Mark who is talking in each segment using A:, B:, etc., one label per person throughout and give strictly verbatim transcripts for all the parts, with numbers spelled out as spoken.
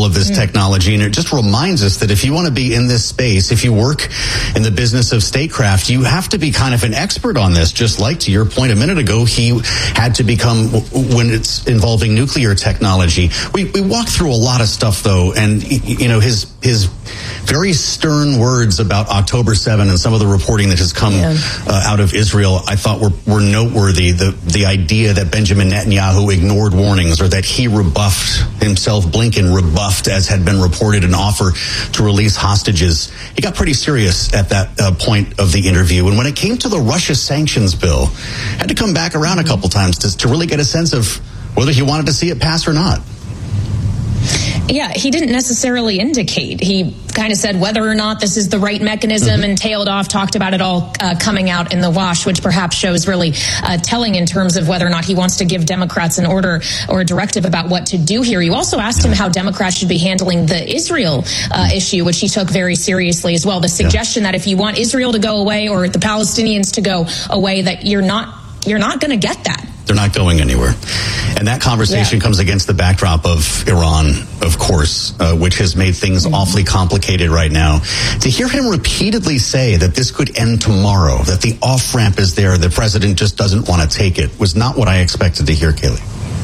A: all of this mm. technology. And it just reminds us that if you want to be in this space, if you work in the business of statecraft, you have to be kind of an expert on this. Just like to your point a minute ago, he had to become, when it's involving nuclear technology. We, we walked through a lot of stuff, though, and, you know, his his very stern words about October seventh and some of the reporting that has come yeah. uh, out of Israel, I thought were, were noteworthy. The, the idea that Benjamin Netanyahu ignored warnings, or that he rebuffed himself, Blinken rebuffed, as had been reported, an offer to release hostages. He got pretty serious at that uh, point of the interview. And when it came to the Russia sanctions bill, had to come back around a couple times to, to really get a sense of whether he wanted to see it pass or not.
B: Yeah, he didn't necessarily indicate. He kind of said whether or not this is the right mechanism mm-hmm. and tailed off, talked about it all uh, coming out in the wash, which perhaps shows really uh, telling in terms of whether or not he wants to give Democrats an order or a directive about what to do here. You also asked him how Democrats should be handling the Israel uh, issue, which he took very seriously as well. The suggestion yeah. that if you want Israel to go away or the Palestinians to go away, that you're not you're not going to get that.
A: They're not going anywhere. And that conversation yeah. comes against the backdrop of Iran, of course, uh, which has made things mm-hmm. awfully complicated right now. To hear him repeatedly say that this could end tomorrow, that the off-ramp is there, the president just doesn't want to take it, was not what I expected to hear, Kayleigh.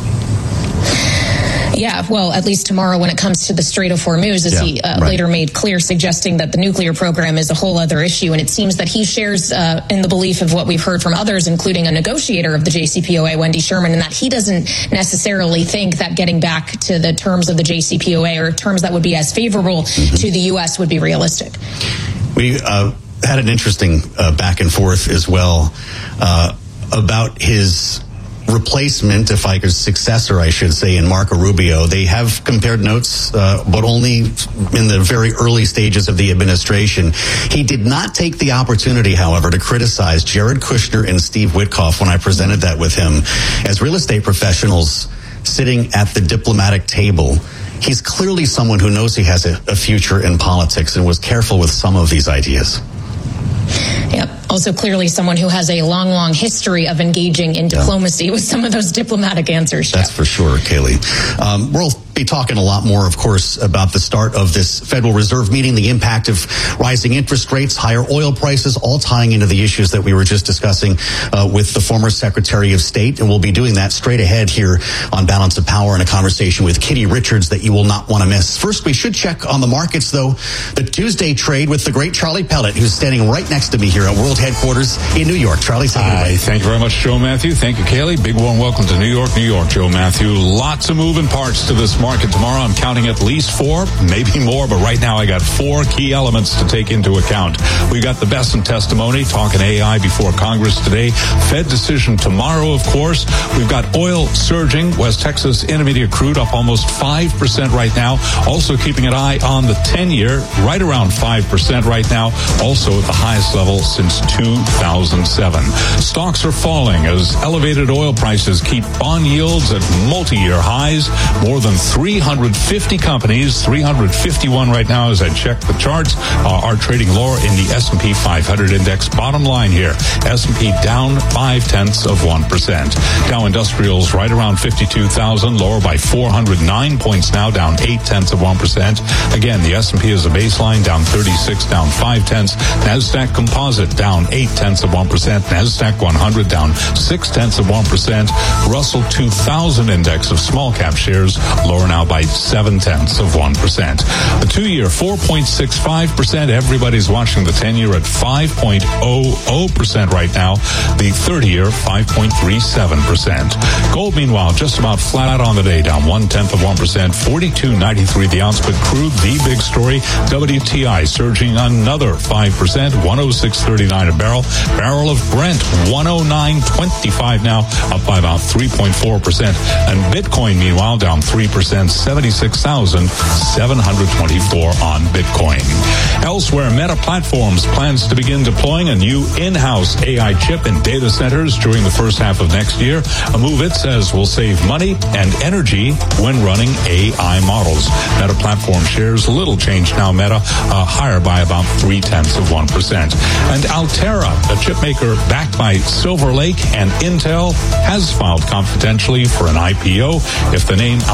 B: Yeah, well, at least tomorrow when it comes to the Strait of Hormuz, as yeah, he uh, right. later made clear, suggesting that the nuclear program is a whole other issue. And it seems that he shares uh, in the belief of what we've heard from others, including a negotiator of the J C P O A, Wendy Sherman, and that he doesn't necessarily think that getting back to the terms of the J C P O A or terms that would be as favorable mm-hmm. to the U S would be realistic.
A: We uh, had an interesting uh, back and forth as well uh, about his replacement, if I could, successor, I should say, in Marco Rubio. They have compared notes, uh, but only in the very early stages of the administration. He did not take the opportunity, however, to criticize Jared Kushner and Steve Witkoff when I presented that with him as real estate professionals sitting at the diplomatic table. He's clearly someone who knows he has a, a future in politics and was careful with some of these ideas.
B: Yep. Also clearly someone who has a long, long history of engaging in diplomacy yeah. with some of those diplomatic answers.
A: That's for sure, Kayleigh. Um, we'll be talking a lot more, of course, about the start of this Federal Reserve meeting, the impact of rising interest rates, higher oil prices, all tying into the issues that we were just discussing uh, with the former Secretary of State. And we'll be doing that straight ahead here on Balance of Power in a conversation with Kitty Richards that you will not want to miss. First, we should check on the markets, though. The Tuesday trade with the great Charlie Pellet, who's standing right next to me here at World Headquarters in New York. Charlie, take it away.
C: Thank you very much, Joe Matthew. Thank you, Kayleigh. Big warm welcome to New York, New York, Joe Matthew. Lots of moving parts to this market tomorrow. I'm counting at least four, maybe more, but right now I got four key elements to take into account. We got the best in testimony, talking A I before Congress today. Fed decision tomorrow, of course. We've got oil surging. West Texas Intermediate crude up almost five percent right now. Also keeping an eye on the ten-year, right around five percent right now. Also at the highest level since two thousand seven. Stocks are falling as elevated oil prices keep bond yields at multi-year highs. More than three hundred fifty companies, three hundred fifty-one right now as I check the charts, uh, are trading lower in the S and P five hundred index. Bottom line here, S and P down five-tenths of one percent. Dow Industrials right around fifty-two thousand, lower by four hundred nine points now, down eight-tenths of one percent. Again, the S and P is a baseline, down thirty-six, down five-tenths. NASDAQ Composite down eight-tenths of one percent. NASDAQ one hundred down six-tenths of one percent. Russell two thousand index of small-cap shares lower now by seven-tenths of one percent. The two-year, four point six five percent. Everybody's watching the ten-year at five point zero zero percent right now. The thirty-year, five point three seven percent. Gold, meanwhile, just about flat out on the day, down one-tenth of one percent. forty-two ninety-three the ounce, but crude, the big story. W T I surging another five percent, one oh six thirty-nine a barrel. Barrel of Brent, one oh nine twenty-five now, up by about three point four percent. And Bitcoin, meanwhile, down three percent, seventy-six thousand seven hundred twenty-four on Bitcoin. Elsewhere, Meta Platforms plans to begin deploying a new in-house A I chip in data centers during the first half of next year, a move it says will save money and energy when running A I models. Meta Platform shares little change now, Meta, uh, higher by about three-tenths of one percent. And Altera, a chip maker backed by Silver Lake and Intel, has filed confidentially for an I P O. If the name Altera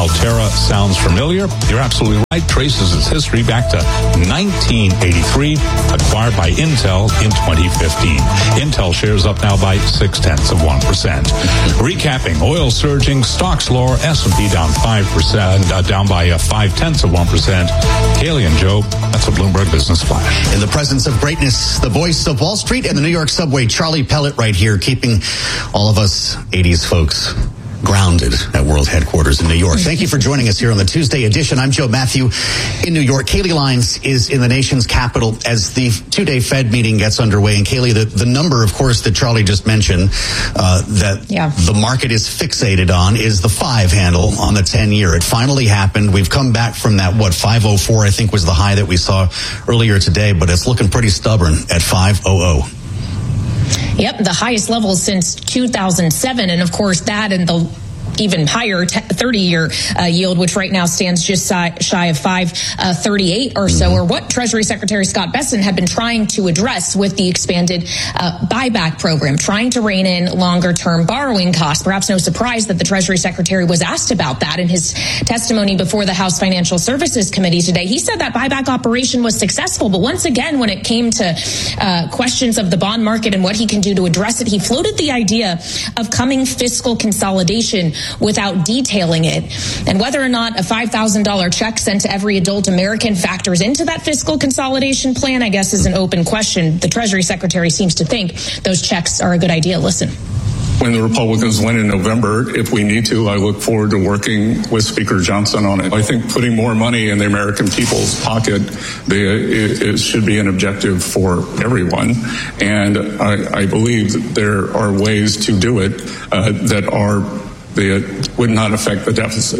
C: Vista sounds familiar? You're absolutely right. Traces its history back to nineteen eighty-three, acquired by Intel in twenty fifteen. Intel shares up now by six-tenths of one percent. Recapping, oil surging, stocks lower, S and P down five percent, uh, down by uh, five-tenths of one percent. Kaylee and Joe, that's a Bloomberg Business Flash.
A: In the presence of greatness, the voice of Wall Street and the New York subway, Charlie Pellet right here, keeping all of us eighties folks grounded at World Headquarters in New York. Thank you for joining us here on the Tuesday edition. I'm Joe Matthew in New York. Kaylee Lines is in the nation's capital as the two-day Fed meeting gets underway. And Kaylee, the, the number, of course, that Charlie just mentioned, uh, that yeah. the market is fixated on is the five handle on the ten-year. It finally happened. We've come back from that, what, five oh four, I think was the high that we saw earlier today, but it's looking pretty stubborn at five hundred.
B: Yep, the highest level since two thousand seven. And of course, that and the even higher thirty-year uh, yield, which right now stands just shy of five thirty-eight or so, or what Treasury Secretary Scott Bessent had been trying to address with the expanded uh, buyback program, trying to rein in longer-term borrowing costs. Perhaps no surprise that the Treasury Secretary was asked about that in his testimony before the House Financial Services Committee today. He said that buyback operation was successful, but once again, when it came to uh, questions of the bond market and what he can do to address it, he floated the idea of coming fiscal consolidation without detailing it. And whether or not a five thousand dollars check sent to every adult American factors into that fiscal consolidation plan, I guess, is an open question. The Treasury Secretary seems to think those checks are a good idea. Listen.
D: When the Republicans win in November, if we need to, I look forward to working with Speaker Johnson on it. I think putting more money in the American people's pocket they, it, it should be an objective for everyone. And I, I believe that there are ways to do it uh, that are that would not affect the deficit.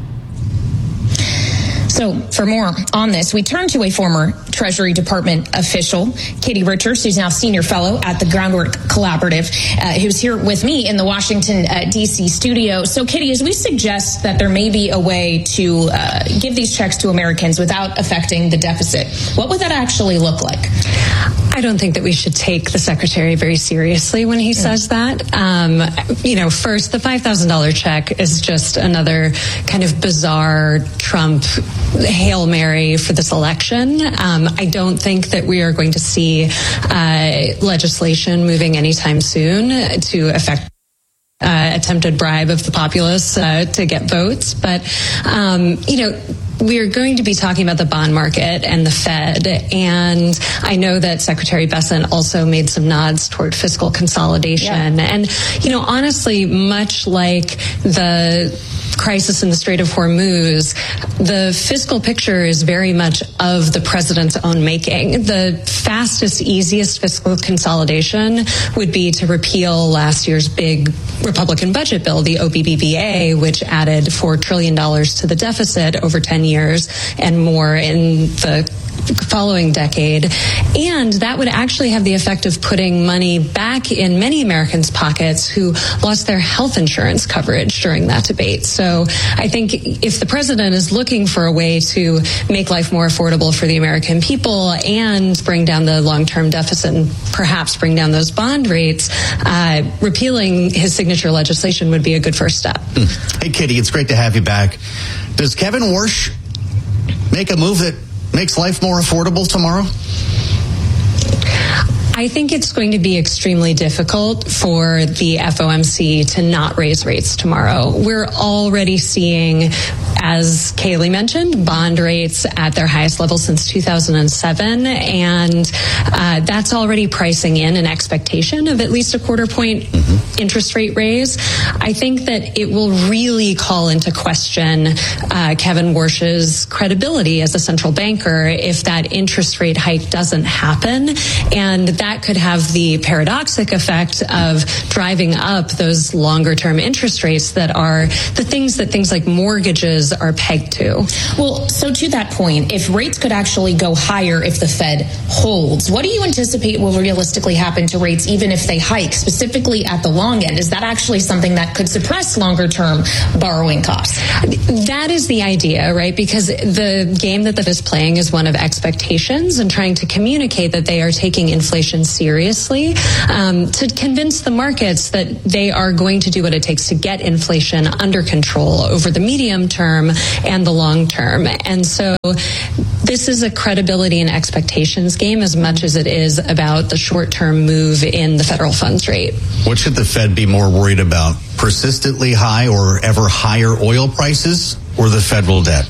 B: So for more on this, we turn to a former Treasury Department official, Katie Richards, who's now senior fellow at the Groundwork Collaborative, uh, who's here with me in the Washington, uh, D C studio. So, Katie, as we suggest that there may be a way to uh, give these checks to Americans without affecting the deficit, what would that actually look like?
E: I don't think that we should take the secretary very seriously when he says that. Um, you know, first, the five thousand dollars check is just another kind of bizarre Trump Hail Mary for this election. Um, I don't think that we are going to see uh, legislation moving anytime soon to affect Uh, attempted bribe of the populace uh, to get votes. But, um, you know, we're going to be talking about the bond market and the Fed. And I know that Secretary Bessent also made some nods toward fiscal consolidation. Yeah. And, you know, honestly, much like the crisis in the Strait of Hormuz, the fiscal picture is very much of the president's own making. The fastest, easiest fiscal consolidation would be to repeal last year's big Republican budget bill, the O B B B A, which added four trillion dollars to the deficit over ten years and more in the following decade. And that would actually have the effect of putting money back in many Americans' pockets who lost their health insurance coverage during that debate. So I think if the president is looking for a way to make life more affordable for the American people and bring down the long-term deficit and perhaps bring down those bond rates, uh, repealing his signature legislation would be a good first step.
A: Hey, Kitty, it's great to have you back. Does Kevin Warsh make a move that makes life more affordable tomorrow?
E: I think it's going to be extremely difficult for the F O M C to not raise rates tomorrow. We're already seeing, as Kaylee mentioned, bond rates at their highest level since two thousand seven, and uh, that's already pricing in an expectation of at least a quarter point mm-hmm. interest rate raise. I think that it will really call into question uh, Kevin Warsh's credibility as a central banker if that interest rate hike doesn't happen, and that That could have the paradoxic effect of driving up those longer term interest rates that are the things that things like mortgages are pegged to.
B: Well, so to that point, if rates could actually go higher if the Fed holds, what do you anticipate will realistically happen to rates even if they hike, specifically at the long end? Is that actually something that could suppress longer term borrowing costs?
E: That is the idea, right? Because the game that the Fed is playing is one of expectations and trying to communicate that they are taking inflation inflation seriously, um, to convince the markets that they are going to do what it takes to get inflation under control over the medium term and the long term. And so this is a credibility and expectations game as much as it is about the short-term move in the federal funds rate.
A: What should the Fed be more worried about? Persistently high or ever higher oil prices, or the federal debt?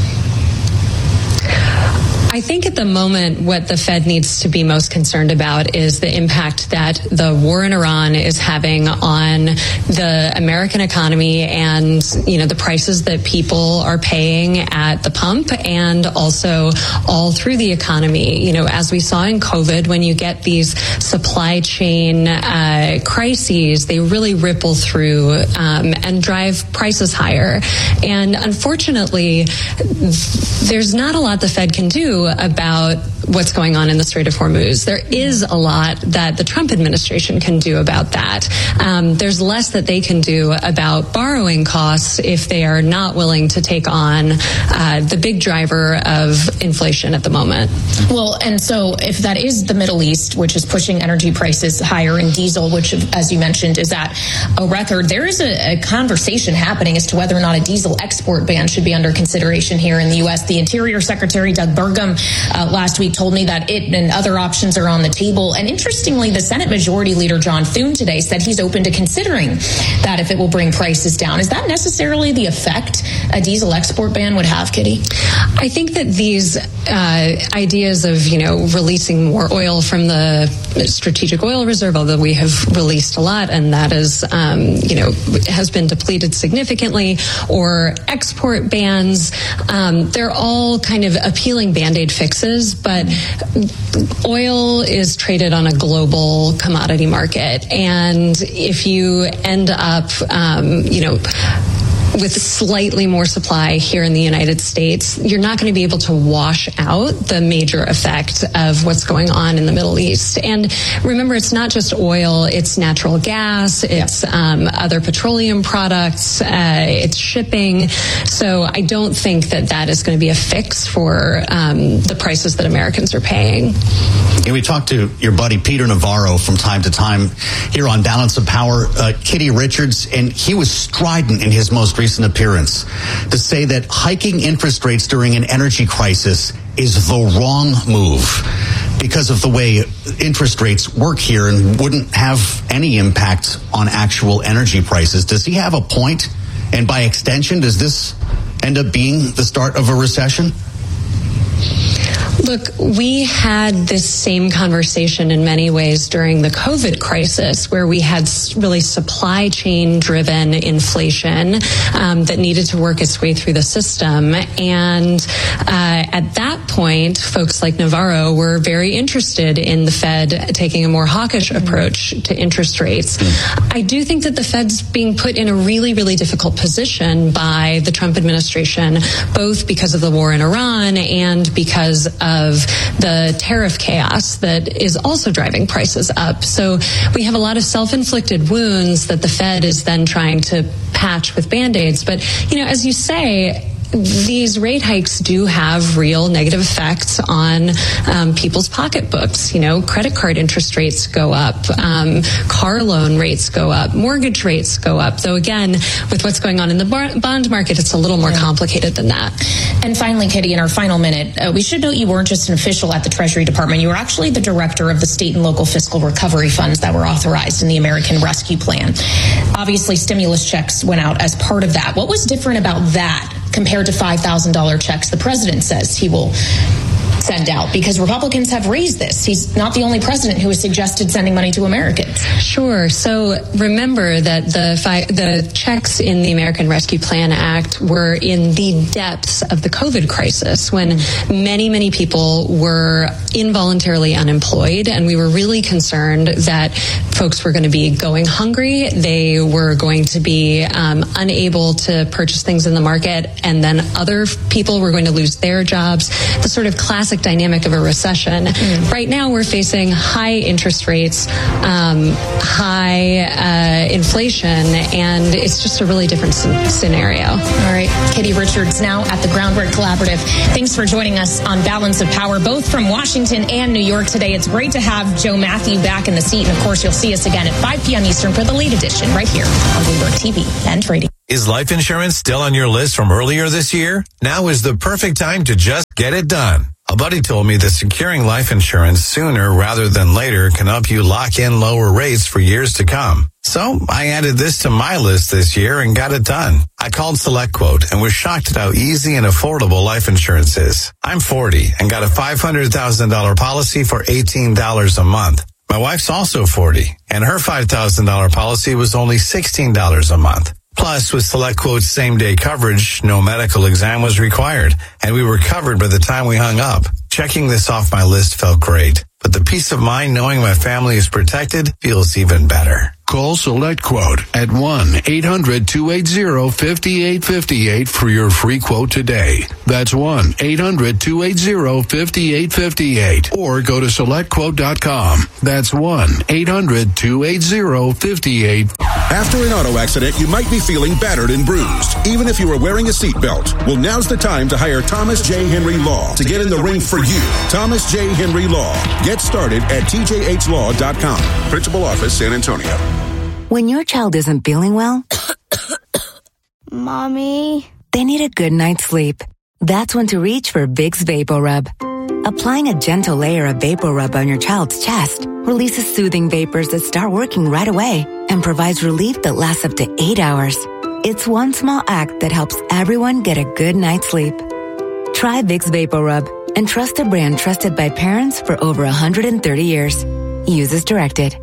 E: I think at the moment what the Fed needs to be most concerned about is the impact that the war in Iran is having on the American economy and, you know, the prices that people are paying at the pump and also all through the economy. You know, as we saw in COVID, when you get these supply chain uh, crises, they really ripple through um, and drive prices higher. And unfortunately, there's not a lot the Fed can do about what's going on in the Strait of Hormuz. There is a lot that the Trump administration can do about that. Um, there's less that they can do about borrowing costs if they are not willing to take on uh, the big driver of inflation at the moment.
B: Well, and so if that is the Middle East, which is pushing energy prices higher, and diesel, which, as you mentioned, is at a record, there is a, a conversation happening as to whether or not a diesel export ban should be under consideration here in the U S. The Interior Secretary, Doug Burgum, uh, last week told me that it and other options are on the table. And interestingly, the Senate Majority Leader John Thune today said he's open to considering that if it will bring prices down. Is that necessarily the effect a diesel export ban would have, Kitty?
E: I think that these uh, ideas of, you know, releasing more oil from the Strategic Oil Reserve, although we have released a lot and that is, um, you know, has been depleted significantly, or export bans, um, they're all kind of appealing Band-Aid fixes, but oil is traded on a global commodity market. And if you end up, um, you know, with slightly more supply here in the United States, you're not going to be able to wash out the major effect of what's going on in the Middle East. And remember, it's not just oil, it's natural gas, it's um, other petroleum products, uh, it's shipping. So I don't think that that is going to be a fix for um, the prices that Americans are paying.
A: And we talked to your buddy Peter Navarro from time to time here on Balance of Power, uh, Kitty Richards, and he was strident in his most recent appearance to say that hiking interest rates during an energy crisis is the wrong move because of the way interest rates work here and wouldn't have any impact on actual energy prices. Does he have a point? And by extension, does this end up being the start of a recession?
E: Look, we had this same conversation in many ways during the COVID crisis, where we had really supply chain driven inflation um, that needed to work its way through the system. And uh, at that point, folks like Navarro were very interested in the Fed taking a more hawkish approach to interest rates. I do think that the Fed's being put in a really, really difficult position by the Trump administration, both because of the war in Iran and because of of the tariff chaos that is also driving prices up. So we have a lot of self-inflicted wounds that the Fed is then trying to patch with Band-Aids. But, you know, as you say, these rate hikes do have real negative effects on um, people's pocketbooks. You know, credit card interest rates go up, um, car loan rates go up, mortgage rates go up. Though again, with what's going on in the bar- bond market, it's a little more yeah. complicated than that.
B: And finally, Kitty, in our final minute, uh, we should note you weren't just an official at the Treasury Department. You were actually the director of the state and local fiscal recovery funds that were authorized in the American Rescue Plan. Obviously, stimulus checks went out as part of that. What was different about that compared to five thousand dollars checks the president says he will send out? Because Republicans have raised this. He's not the only president who has suggested sending money to Americans.
E: Sure. So remember that the fi- the checks in the American Rescue Plan Act were in the depths of the COVID crisis, when many, many people were involuntarily unemployed, and we were really concerned that folks were going to be going hungry. They were going to be um, unable to purchase things in the market, and then other people were going to lose their jobs. The sort of classic classic dynamic of a recession. Mm. Right now, we're facing high interest rates, um, high uh, inflation, and it's just a really different c- scenario.
B: All right. Katie Richards now at the Groundwork Collaborative. Thanks for joining us on Balance of Power, both from Washington and New York today. It's great to have Joe Matthew back in the seat. And of course, you'll see us again at five p.m. Eastern for the late edition right here on Bloomberg T V and radio.
F: Is life insurance still on your list from earlier this year? Now is the perfect time to just get it done. A buddy told me that securing life insurance sooner rather than later can help you lock in lower rates for years to come. So I added this to my list this year and got it done. I called SelectQuote and was shocked at how easy and affordable life insurance is. I'm forty and got a five hundred thousand dollars policy for eighteen dollars a month. My wife's also forty, and her five thousand dollars policy was only sixteen dollars a month. Plus, with SelectQuote's same-day coverage, no medical exam was required, and we were covered by the time we hung up. Checking this off my list felt great, but the peace of mind knowing my family is protected feels even better.
G: Call SelectQuote at one eight hundred two eight zero five eight five eight for your free quote today. That's one eight hundred two eight zero five eight five eight. Or go to select quote dot com. That's one eight hundred two eight zero five eight.
H: After an auto accident, you might be feeling battered and bruised, even if you are wearing a seatbelt. Well, now's the time to hire Thomas J. Henry Law to get in the ring for you. Thomas J. Henry Law. Get started at T J H law dot com. Principal Office, San Antonio.
I: When your child isn't feeling well,
J: Mommy,
I: they need a good night's sleep. That's when to reach for Vicks VapoRub. Applying a gentle layer of VapoRub on your child's chest releases soothing vapors that start working right away and provides relief that lasts up to eight hours. It's one small act that helps everyone get a good night's sleep. Try Vicks VapoRub and trust a brand trusted by parents for over one hundred thirty years. Use as directed.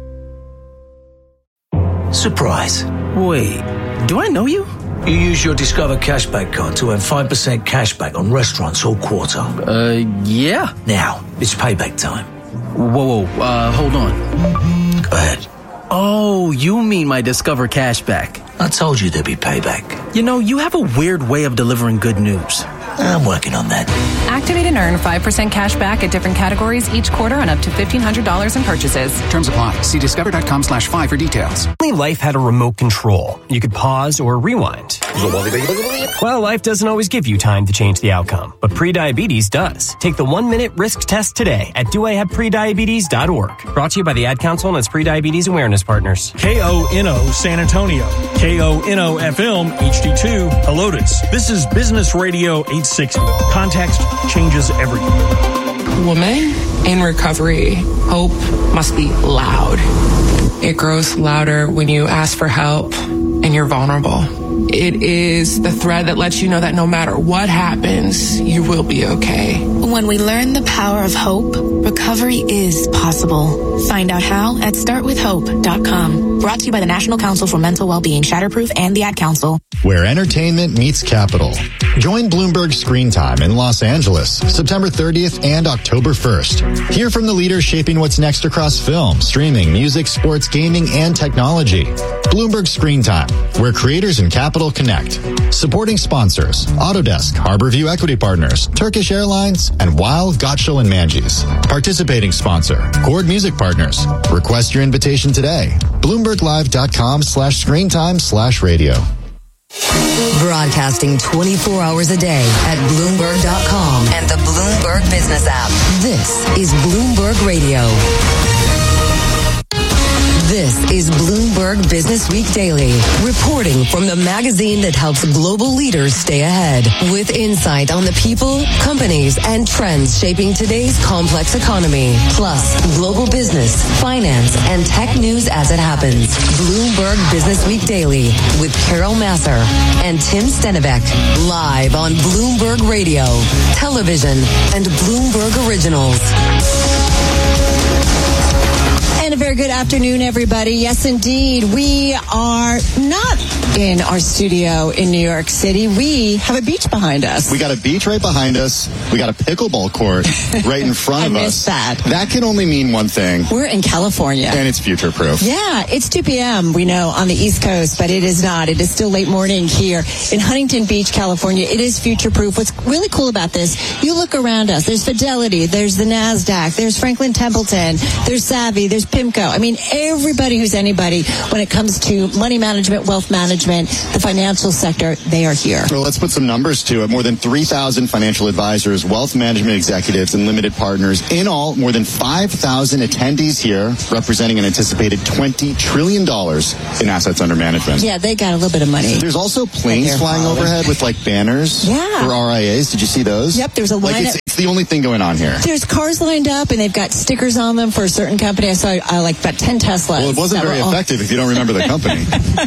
K: Surprise. Wait, do I know you? You use your Discover Cashback card to earn five percent cashback on restaurants all quarter.
L: Uh, yeah.
K: Now, it's payback time.
L: Whoa, whoa, uh, hold on.
K: Go ahead.
L: Oh, you mean my Discover Cashback.
K: I told you there'd be payback.
L: You know, you have a weird way of delivering good news.
K: I'm working on that.
M: Activate and earn five percent cash back at different categories each quarter on up to fifteen hundred dollars in purchases.
N: Terms apply. See discover.com slash five for details.
O: Life had a remote control. You could pause or rewind. Well, life doesn't always give you time to change the outcome, but prediabetes does. Take the one-minute risk test today at do I have prediabetes dot org. Brought to you by the Ad Council and its prediabetes awareness partners.
P: K O N O San Antonio. K O N O F M H D two Helotes. This is Business Radio eight sixty. Context changes everything.
Q: Woman in recovery, hope must be loud. It grows louder when you ask for help and you're vulnerable. It is the thread that lets you know that no matter what happens, you will be okay.
R: When we learn the power of hope, recovery is possible. Find out how at start with hope dot com. Brought to you by the National Council for Mental Wellbeing, Shatterproof, and the Ad Council.
S: Where entertainment meets capital. Join Bloomberg Screen Time in Los Angeles, September thirtieth and October first. Hear from the leaders shaping what's next across film, streaming, music, sports, gaming, and technology. Bloomberg Screen Time, where creators and capital connect. Supporting sponsors, Autodesk, Harborview Equity Partners, Turkish Airlines, and Weil, Gottschall and Manges. Participating sponsor, Chord Music Partners. Request your invitation today. BloombergLive.com slash screen time slash radio.
T: Broadcasting twenty-four hours a day at Bloomberg dot com and the Bloomberg Business app. This is Bloomberg Radio. This is Bloomberg Business Week Daily, reporting from the magazine that helps global leaders stay ahead, with insight on the people, companies, and trends shaping today's complex economy, plus global business, finance, and tech news as it happens. Bloomberg Business Week Daily with Carol Masser and Tim Stennebeck, live on Bloomberg Radio, television, and Bloomberg Originals.
U: And a very good afternoon, everybody. Yes, indeed. We are not
J: in our studio in New York City. We have a beach behind us.
S: We got a beach right behind us. We got a pickleball court right in front of
J: I
S: us.
J: missed that.
S: That can only mean one thing.
J: We're in California.
S: And it's future-proof.
J: Yeah, it's two p.m., we know, on the East Coast, but it is not. It is still late morning here in Huntington Beach, California. It is future-proof. What's really cool about this, you look around us. There's Fidelity. There's the NASDAQ. There's Franklin Templeton. There's Savvy. There's PIMCO. I mean, everybody who's anybody when it comes to money management, wealth management, the financial sector, they are here.
S: Well, let's put some numbers to it. More than three thousand financial advisors, wealth management executives, and limited partners. In all, more than five thousand attendees here, representing an anticipated twenty trillion dollars in assets under management.
J: Yeah, they got a little bit of money.
S: There's also planes flying overhead with like banners
J: yeah.
S: for R I As. Did you see those?
J: Yep, there's a
S: like
J: lineup.
S: It's, it's the only thing going on here.
J: There's cars lined up, and they've got stickers on them for a certain company. I saw uh, like about ten Teslas.
S: Well, it wasn't very effective all... if you don't remember the company.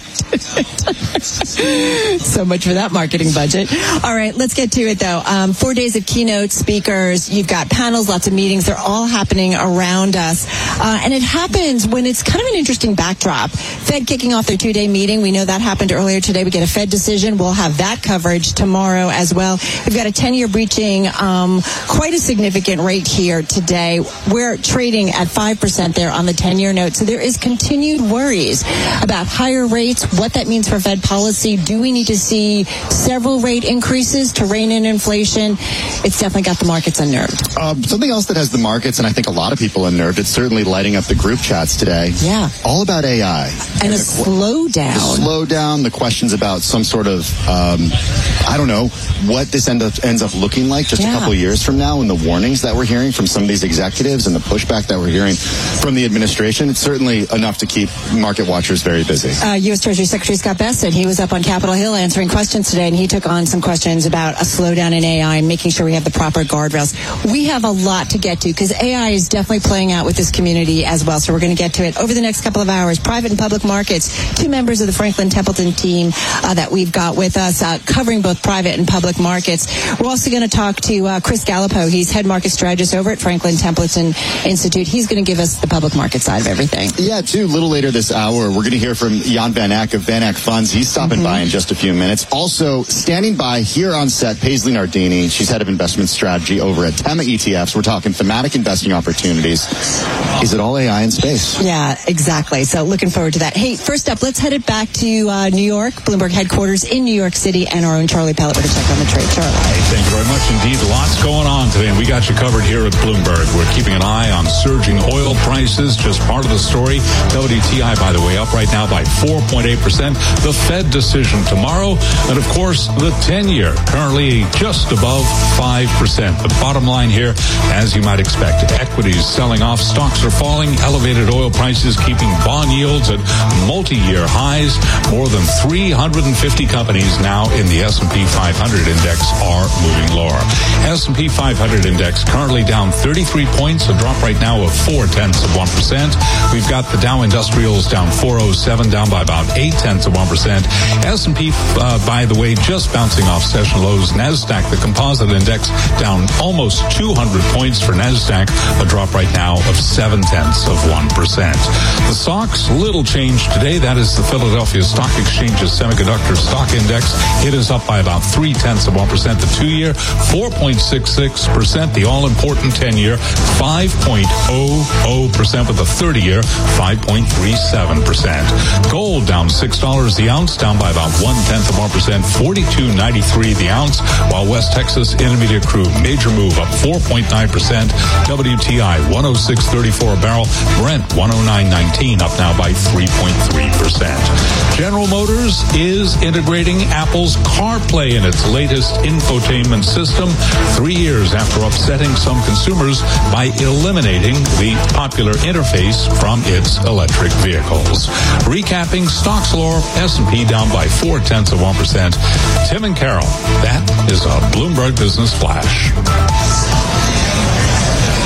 J: So much for that marketing budget. All right, let's get to it, though. Um, four days of keynote speakers. You've got panels, lots of meetings. They're all happening around us. Uh, and it happens when it's kind of an interesting backdrop. Fed kicking off their two-day meeting. We know that happened earlier today. We get a Fed decision. We'll have that coverage tomorrow as well. We've got a ten-year breaching um, quite a significant rate here today. We're trading at five percent there on the ten-year note. So there is continued worries about higher rates, what that means for Fed policy. Do we need to see several rate increases to rein in inflation? It's definitely got the markets unnerved.
S: Um, something else that has the markets, and I think a lot of people unnerved, it's certainly lighting up the group chats today.
J: Yeah.
S: All about A I.
J: And, and a slowdown.
S: The slowdown, the questions about some sort of, um, I don't know, what this end up, ends up looking like just
J: yeah.
S: a couple of years from now, and the warnings that we're hearing from some of these executives and the pushback that we're hearing from the administration. It's certainly enough to keep market watchers very busy.
J: Uh, U S Treasury Secretary Scott Bessent said he was up on Capitol Hill answering questions today, and he took on some questions about a slowdown in A I and making sure we have the proper guardrails. We have a lot to get to because A I is definitely playing out with this community as well, so we're going to get to it over the next couple of hours. Private and public markets, two members of the Franklin Templeton team uh, that we've got with us uh, covering both private and public markets. We're also going to talk to uh, Chris Gallipo. He's head market strategist over at Franklin Templeton Institute. He's going to give us the public market side of everything.
S: Yeah, too. A little later this hour, we're going to hear from Jan Van Ack of Van Ack Funds. He's stopping mm-hmm. by in just a few minutes. Also, standing by here on set, Paisley Nardini. She's head of investment strategy over at Tema E T Fs. We're talking thematic investing opportunities. Is it all A I in space?
J: Yeah, exactly. So looking forward to that. Hey, first up, let's head it back to uh, New York, Bloomberg headquarters in New York City, and our own Charlie Pellet with a check on the trade. Charlie.
C: Hey, thank you very much indeed. Lots going on today, and we got you covered here at Bloomberg. We're keeping an eye on surging oil prices, just part of the story. W T I, by the way, up right now by four point eight percent. The Fed decision tomorrow, and of course, the ten-year, currently just above five percent. The bottom line here, as you might expect, equities selling off, stocks are falling, elevated oil prices keeping bond yields at multi-year highs. More than three hundred fifty companies now in the S and P five hundred index are moving lower. S and P five hundred index currently down thirty-three points, a drop right now of four tenths of one percent. We've got the Dow Industrials down four oh seven, down by about eight tenths of one percent. S and P, uh, by the way, just bouncing off session lows. NASDAQ, the composite index, down almost two hundred points for NASDAQ, a drop right now of seven tenths of one percent. The stocks, little change today. That is the Philadelphia Stock Exchange's semiconductor stock index. It is up by about three tenths of one percent. The two-year, four point six six percent. The all-important ten-year, five point oh oh percent. With the thirty-year, five point three seven percent. Gold down six dollars the ounce, down by about one tenth of one percent. forty-two ninety-three the ounce. While West Texas Intermediate Crude, major move up four point nine percent. W T I one oh six thirty-four a barrel. Brent one oh nine nineteen, up now by three point three percent. General Motors is integrating Apple's CarPlay in its latest infotainment system, three years after upsetting some consumers by eliminating the popular interface from its electric vehicles. Recapping stocks lower, S and P down by four tenths of one percent. Tim and Carol, that is a Bloomberg Business Flash.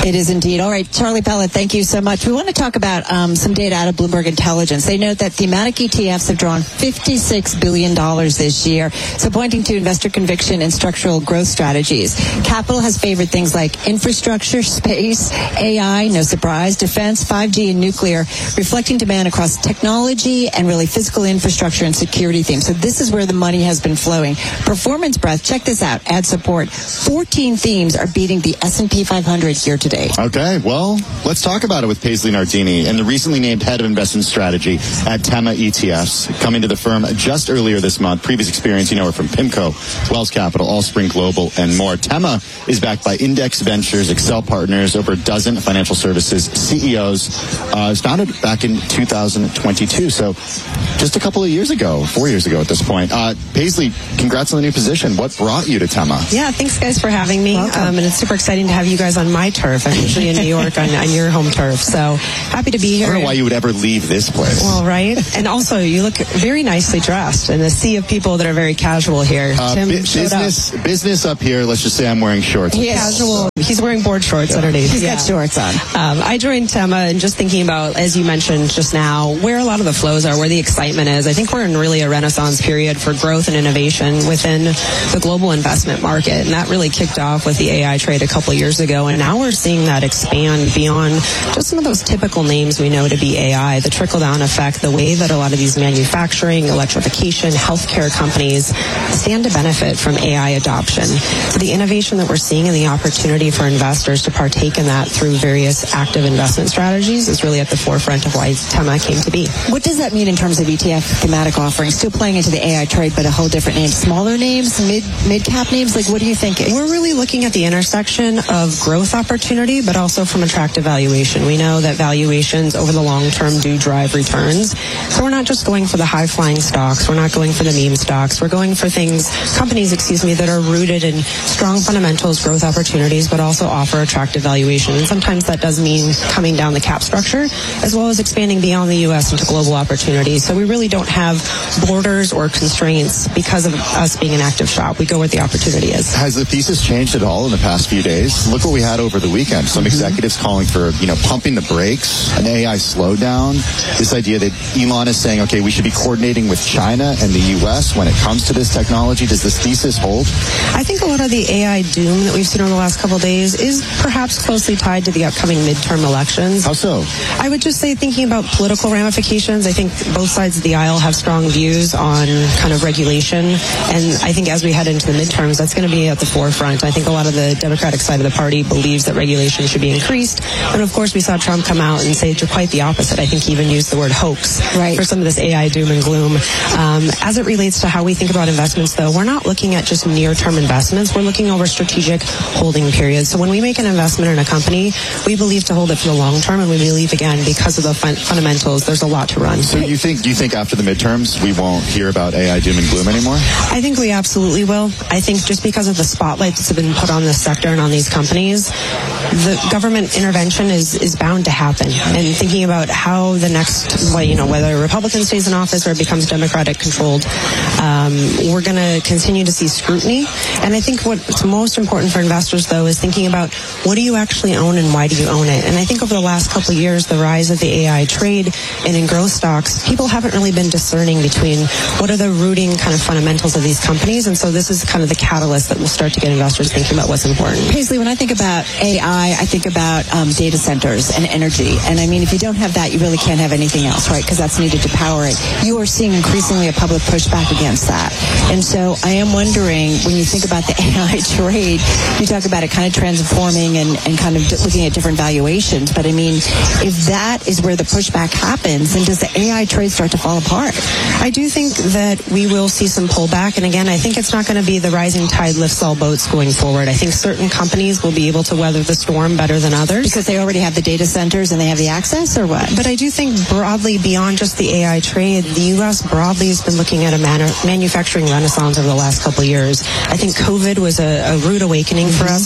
J: It is indeed. All right, Charlie Pellet, thank you so much. We want to talk about um, some data out of Bloomberg Intelligence. They note that thematic E T Fs have drawn fifty-six billion dollars this year, so pointing to investor conviction and structural growth strategies. Capital has favored things like infrastructure, space, A I, no surprise, defense, five G, and nuclear, reflecting demand across technology and really physical infrastructure and security themes. So this is where the money has been flowing. Performance breadth, check this out, ad support. fourteen themes are beating the S and P five hundred here today.
S: Okay, well, let's talk about it with Paisley Nardini and the recently named head of investment strategy at Tema E T Fs, coming to the firm just earlier this month. Previous experience, you know her from PIMCO, Wells Capital, Allspring Global, and more. Tema is backed by Index Ventures, Excel Partners, over a dozen financial services C E Os. Uh, it was founded back in two thousand twenty-two, so just a couple of years ago, four years ago at this point. Uh, Paisley, congrats on the new position. What brought you to Tema?
U: Yeah, thanks guys for having me. Um, and it's super exciting to have you guys on my turf. I'm usually in New York on, on your home turf, so happy to be here.
S: I don't know why you would ever leave this place.
U: Well, right? And also, you look very nicely dressed in a sea of people that are very casual here.
S: Uh,
U: Tim
S: bu-
U: showed
S: business,
U: up.
S: business up here. Let's just say I'm wearing shorts.
U: He casual. He's wearing board shorts
S: Yeah.
U: underneath.
J: He's
U: yeah.
J: got shorts on.
U: Um, I joined Tema and just thinking about, as you mentioned just now, where a lot of the flows are, where the excitement is. I think we're in really a renaissance period for growth and innovation within the global investment market. And that really kicked off with the A I trade a couple of years ago. And now we're seeing that expand beyond just some of those typical names we know to be A I, the trickle-down effect, the way that a lot of these manufacturing, electrification, healthcare companies stand to benefit from A I adoption. So the innovation that we're seeing and the opportunity for investors to partake in that through various active investment strategies is really at the forefront of why Tema came to be.
J: What does that mean in terms of E T F thematic offerings? Still playing into the A I trade, but a whole different name. Smaller names, mid mid cap names. Like, what are you thinking?
U: We're really looking at the intersection of growth opportunity, but also from attractive valuation. We know that valuations over the long term do drive returns. So we're not just going for the high flying stocks. We're not going for the meme stocks. We're going for things, companies, excuse me, that are rooted in strong fundamentals, growth opportunities, but also offer attractive valuation. And sometimes that does mean coming down the cap structure, as well as expanding beyond the U S into global opportunities. So we really don't have borders or constraints because of us being an active shop. We go where the opportunity is.
S: Has the thesis changed at all in the past few days? Look what we had over the weekend. Some executives calling for, you know, pumping the brakes, an A I slowdown. This idea that Elon is saying, okay, we should be coordinating with China and the U S when it comes to this technology. Does this thesis hold?
U: I think a lot of the A I doom that we've seen over the last couple of days is perhaps closely tied to the upcoming midterm elections.
S: How so?
U: I would just say, thinking about political ramifications, I think both sides of the aisle have strong views on kind of regulation. And I think as we head into the midterms, that's going to be at the forefront. I think a lot of the Democratic side of the party believes that regulation should be increased. And of course, we saw Trump come out and say quite the opposite. I think he even used the word hoax
J: right.
U: for some of this A I doom and gloom. Um, as it relates to how we think about investments, though, we're not looking at just near-term investments. We're looking over strategic holding periods. So when we make an investment in a company, we believe to hold it for the long term, and we believe, again, because of the fun- fundamentals, there's a lot to run.
S: So you think, do you think after the midterms we won't hear about A I doom and gloom anymore?
U: I think we absolutely will. I think just because of the spotlight that's been put on this sector and on these companies, the government intervention is, is bound to happen. And thinking about how the next, well, you know, whether a Republican stays in office or it becomes Democratic controlled, um, we're going to continue to see scrutiny. And I think what's most important for investors, though, is thinking about what do you actually own and why do you own it? And I think over the last couple of years, the rise of the A I trade and in growth stocks, people haven't really been discerning between what are the rooting kind of fundamentals of these companies. And so this is kind of the catalyst that will start to get investors thinking about what's important.
J: Paisley, when I think about A I, I think about um, data centers and energy. And I mean, if you don't have that, you really can't have anything else, right? Because that's needed to power it. You are seeing increasingly a public pushback against that. And so I am wondering, when you think about the A I trade, you talk about it kind of transforming and, and kind of looking at different valuations. But I mean, if that is where the pushback happens, then does the A I trade start to fall apart?
U: I do think that we will see some pullback. And again, I think it's not going to be the rising tide lifts all boats going forward. I think certain companies will be able to weather the storm better than others.
J: Because they already have the data centers and they have the access, or what?
U: But I do think broadly, beyond just the A I trade, the U S broadly has been looking at a man- manufacturing renaissance over the last couple of years. I think COVID was a, a rude awakening mm-hmm. for us as our company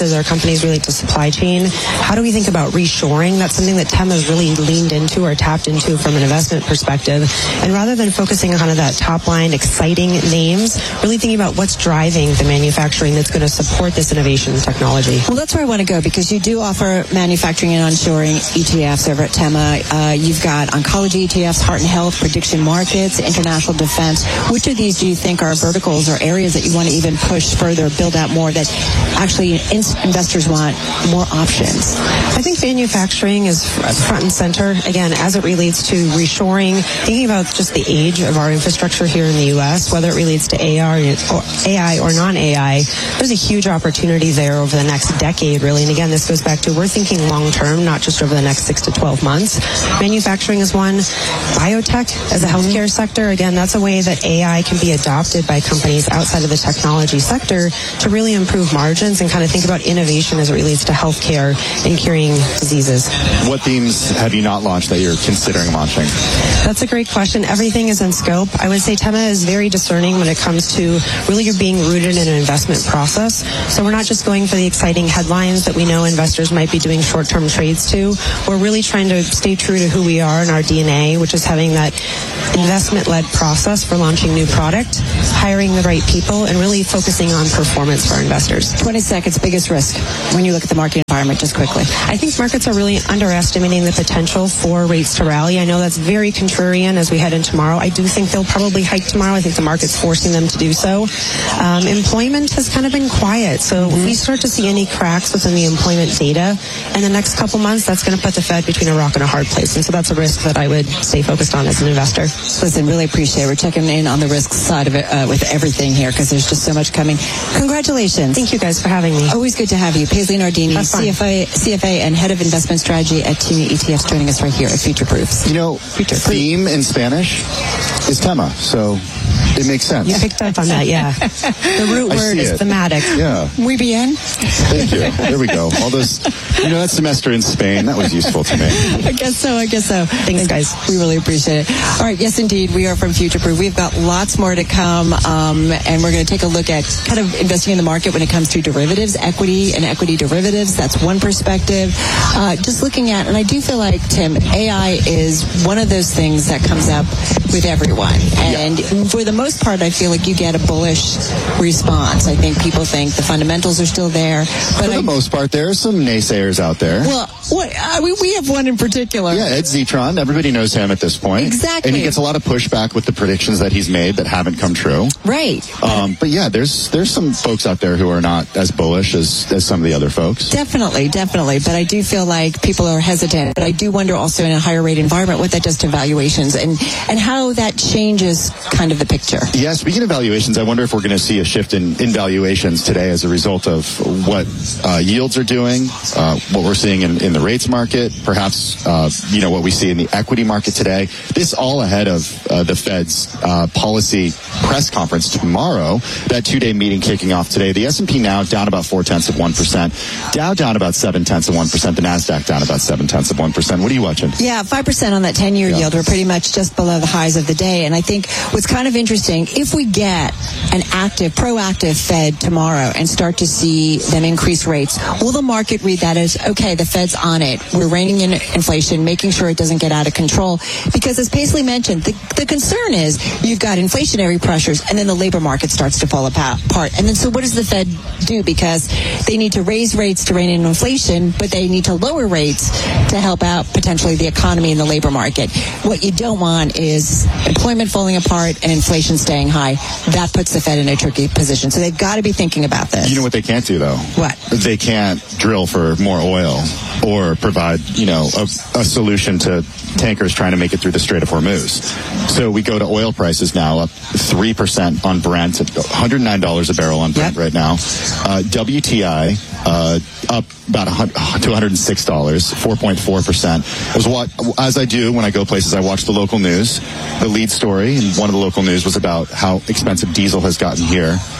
U: companies relate to supply chain. How do we think about reshoring? That's something that Tema has really leaned into or tapped into from an investment perspective. And rather than focusing on kind of that top line exciting names, really thinking about what's driving the manufacturing that's going to support this innovation and technology.
J: Well, that's where I want to go, because you do offer manufacturing and onshoring E T Fs over at Tema. Uh, you've got oncology E T Fs, heart and health, prediction markets, international defense. Which of these do you think are verticals or areas that you want to even push further, build out more, that actually in- investors want more options?
U: I think manufacturing is front and center, again, as it relates to reshoring, thinking about just the age of our infrastructure here in the U S, whether it relates to A I or, A I or non-A I, there's a huge opportunity there over the next decade, really. And again, this goes back to we're thinking long-term, not just over the next six to twelve months. Manufacturing is one. Biotech as a healthcare sector, again, that's a way that A I can be adopted by companies outside of the technology sector to really improve margins and kind of think about innovation as it relates to healthcare and curing diseases.
D: What themes have you not launched that you're considering launching?
U: That's a great question. Everything is in scope. I would say Tema is very discerning when it comes to really being rooted in an investment process. So we're not just going for the exciting headlines that we know investors might be doing short-term trades to. We're really trying to stay true to who we are and our D N A, which is having that investment-led process for launching new product, hiring the right people, and really focusing on performance for our investors.
J: twenty seconds, biggest risk when you look at the market environment, just quickly.
U: I think markets are really underestimating the potential for rates to rally. I know that's very contrarian as we head into tomorrow. I do think they'll probably hike tomorrow. I think the market's forcing them to do so. Um, employment has kind of been quiet. So mm-hmm. if we start to see any cracks within the employment data in the next couple months, that's going to put the Fed between a rock and a hard place. And so that's a risk that I would stay focused on as an investor.
J: Listen, really appreciate it. We're checking in on the risk side of it uh, with everything here, because there's just so much coming. Congratulations.
U: Thank you guys for having me.
J: Always good to have you. Paisley Nardini, C F A, C F A and Head of Investment Strategy at T M E E T Fs, joining us right here at Future Proofs.
D: You know,
J: Future
D: theme in Spanish is tema, so it makes sense.
U: You picked up on that, yeah. The root word is
D: it.
U: thematic.
D: Yeah.
J: Muy bien.
D: Thank you. There we go. All those, you know, that semester in Spain, that was useful to me.
J: I guess so, I guess so. Thanks, guys. We really appreciate it. All right, yes, indeed, we are from Future Proof. We've got lots more to come, um, and we're going to take a look at kind of investing in the market when it comes to derivatives, equity and equity derivatives. That's one perspective. Uh, just looking at, and I do feel like, Tim, A I is one of those things that comes up with everyone. And yeah. for the most part, I feel like you get a bullish response. I think people think the fundamentals are still there. But
D: For the
J: I,
D: most part, there are some naysayers out there.
J: Well, what, I mean, we have one in particular.
D: Yeah, Ed Zitron. Everybody knows him at this point.
J: Exactly.
D: And he gets a lot of pushback with the predictions that he's made that haven't come true.
J: Right.
D: Um, but yeah, there's there's some folks out there who are not as bullish as, as some of the other folks.
J: Definitely, definitely. But I do feel like people are hesitant. But I do wonder also in a higher rate environment what that does to valuations and, and how that changes kind of the picture.
D: Yeah, speaking of valuations, I wonder if we're going to see a shift in, in valuations today as a result of what uh, yields are doing, uh, what we're seeing in, in the rates market, perhaps, uh, you know, what we see in the equity market today. This all ahead of uh, the Fed's uh, policy press conference tomorrow, that two-day meeting kicking off today. The S and P now down about four-tenths of one percent. Dow down about seven-tenths of one percent. The NASDAQ down about seven-tenths of one percent. What are you watching?
J: Yeah, five percent on that ten-year yeah. yield. We're pretty much just below the highs of the day. And I think what's kind of interesting, if we get an active, proactive Fed tomorrow and start to see them increase rates, will the market read that as, okay, the Fed's on it. We're reining in inflation, making sure it doesn't get out of control. Because as Paisley mentioned, the, the concern is you've got inflationary pressures and then the labor market starts to fall apart. And then so what does the Fed do? Because they need to raise rates to rein in inflation, but they need to lower rates to help out potentially the economy and the labor market. What you don't want is employment falling apart and inflation staying high. That puts the Fed in a tricky position. So they've got to be thinking about this.
D: You know what they can't do, though?
J: What?
D: They can't drill for more oil or provide, you know, a, a solution to tankers trying to make it through the Strait of Hormuz. So we go to oil prices now up three percent on Brent, one hundred nine dollars a barrel on Brent yep. right now. Uh, W T I uh, up about one hundred to one hundred six dollars, four point four percent. As, what, as I do when I go places, I watch the local news. The lead story in one of the local news was about how expensive diesel has gotten here.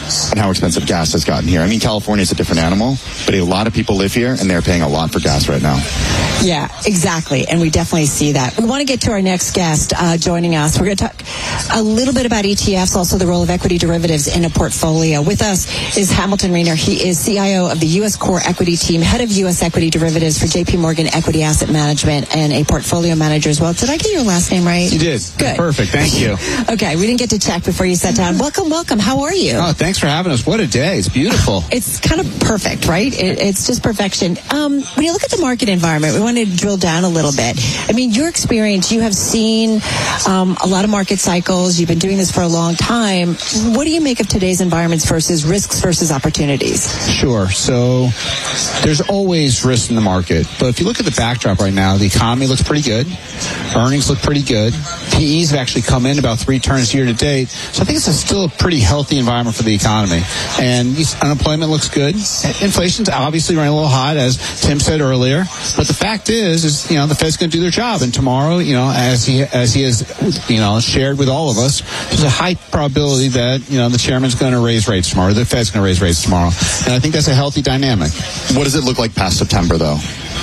D: and how expensive gas has gotten here. I mean, California is a different animal, but a lot of people live here, and they're paying a lot for gas right now.
J: Yeah, exactly. And we definitely see that. We want to get to our next guest uh, joining us. We're going to talk a little bit about E T Fs, also the role of equity derivatives in a portfolio. With us is Hamilton Reiner. He is C I O of the U S Core Equity Team, head of U S Equity Derivatives for J P Morgan Equity Asset Management, and a portfolio manager as well. Did I get your last name right?
A: You did.
J: Good.
A: Perfect. Thank you.
J: Okay, we didn't get to check before you sat down. Welcome, welcome. How are you?
A: Oh, thanks for having us. What a day. It's beautiful.
J: It's kind of perfect, right? It, it's just perfection. Um, when you look at the market environment, we want to drill down a little bit. I mean, your experience, you have seen um, a lot of market cycles. You've been doing this for a long time. What do you make of today's environments versus risks versus opportunities?
A: Sure. So there's always risk in the market. But if you look at the backdrop right now, the economy looks pretty good. Earnings look pretty good. P Es have actually come in about three turns year to date. So I think it's a still a pretty healthy environment for the economy. And unemployment looks good. Inflation's obviously running a little hot, as Tim said earlier. But the fact is, is you know, the Fed's going to do their job. And tomorrow, you know, as he as he has, you know, shared with all of us, there's a high probability that, you know, the chairman's going to raise rates tomorrow. The Fed's going to raise rates tomorrow. And I think that's a healthy dynamic.
D: What does it look like past September, though?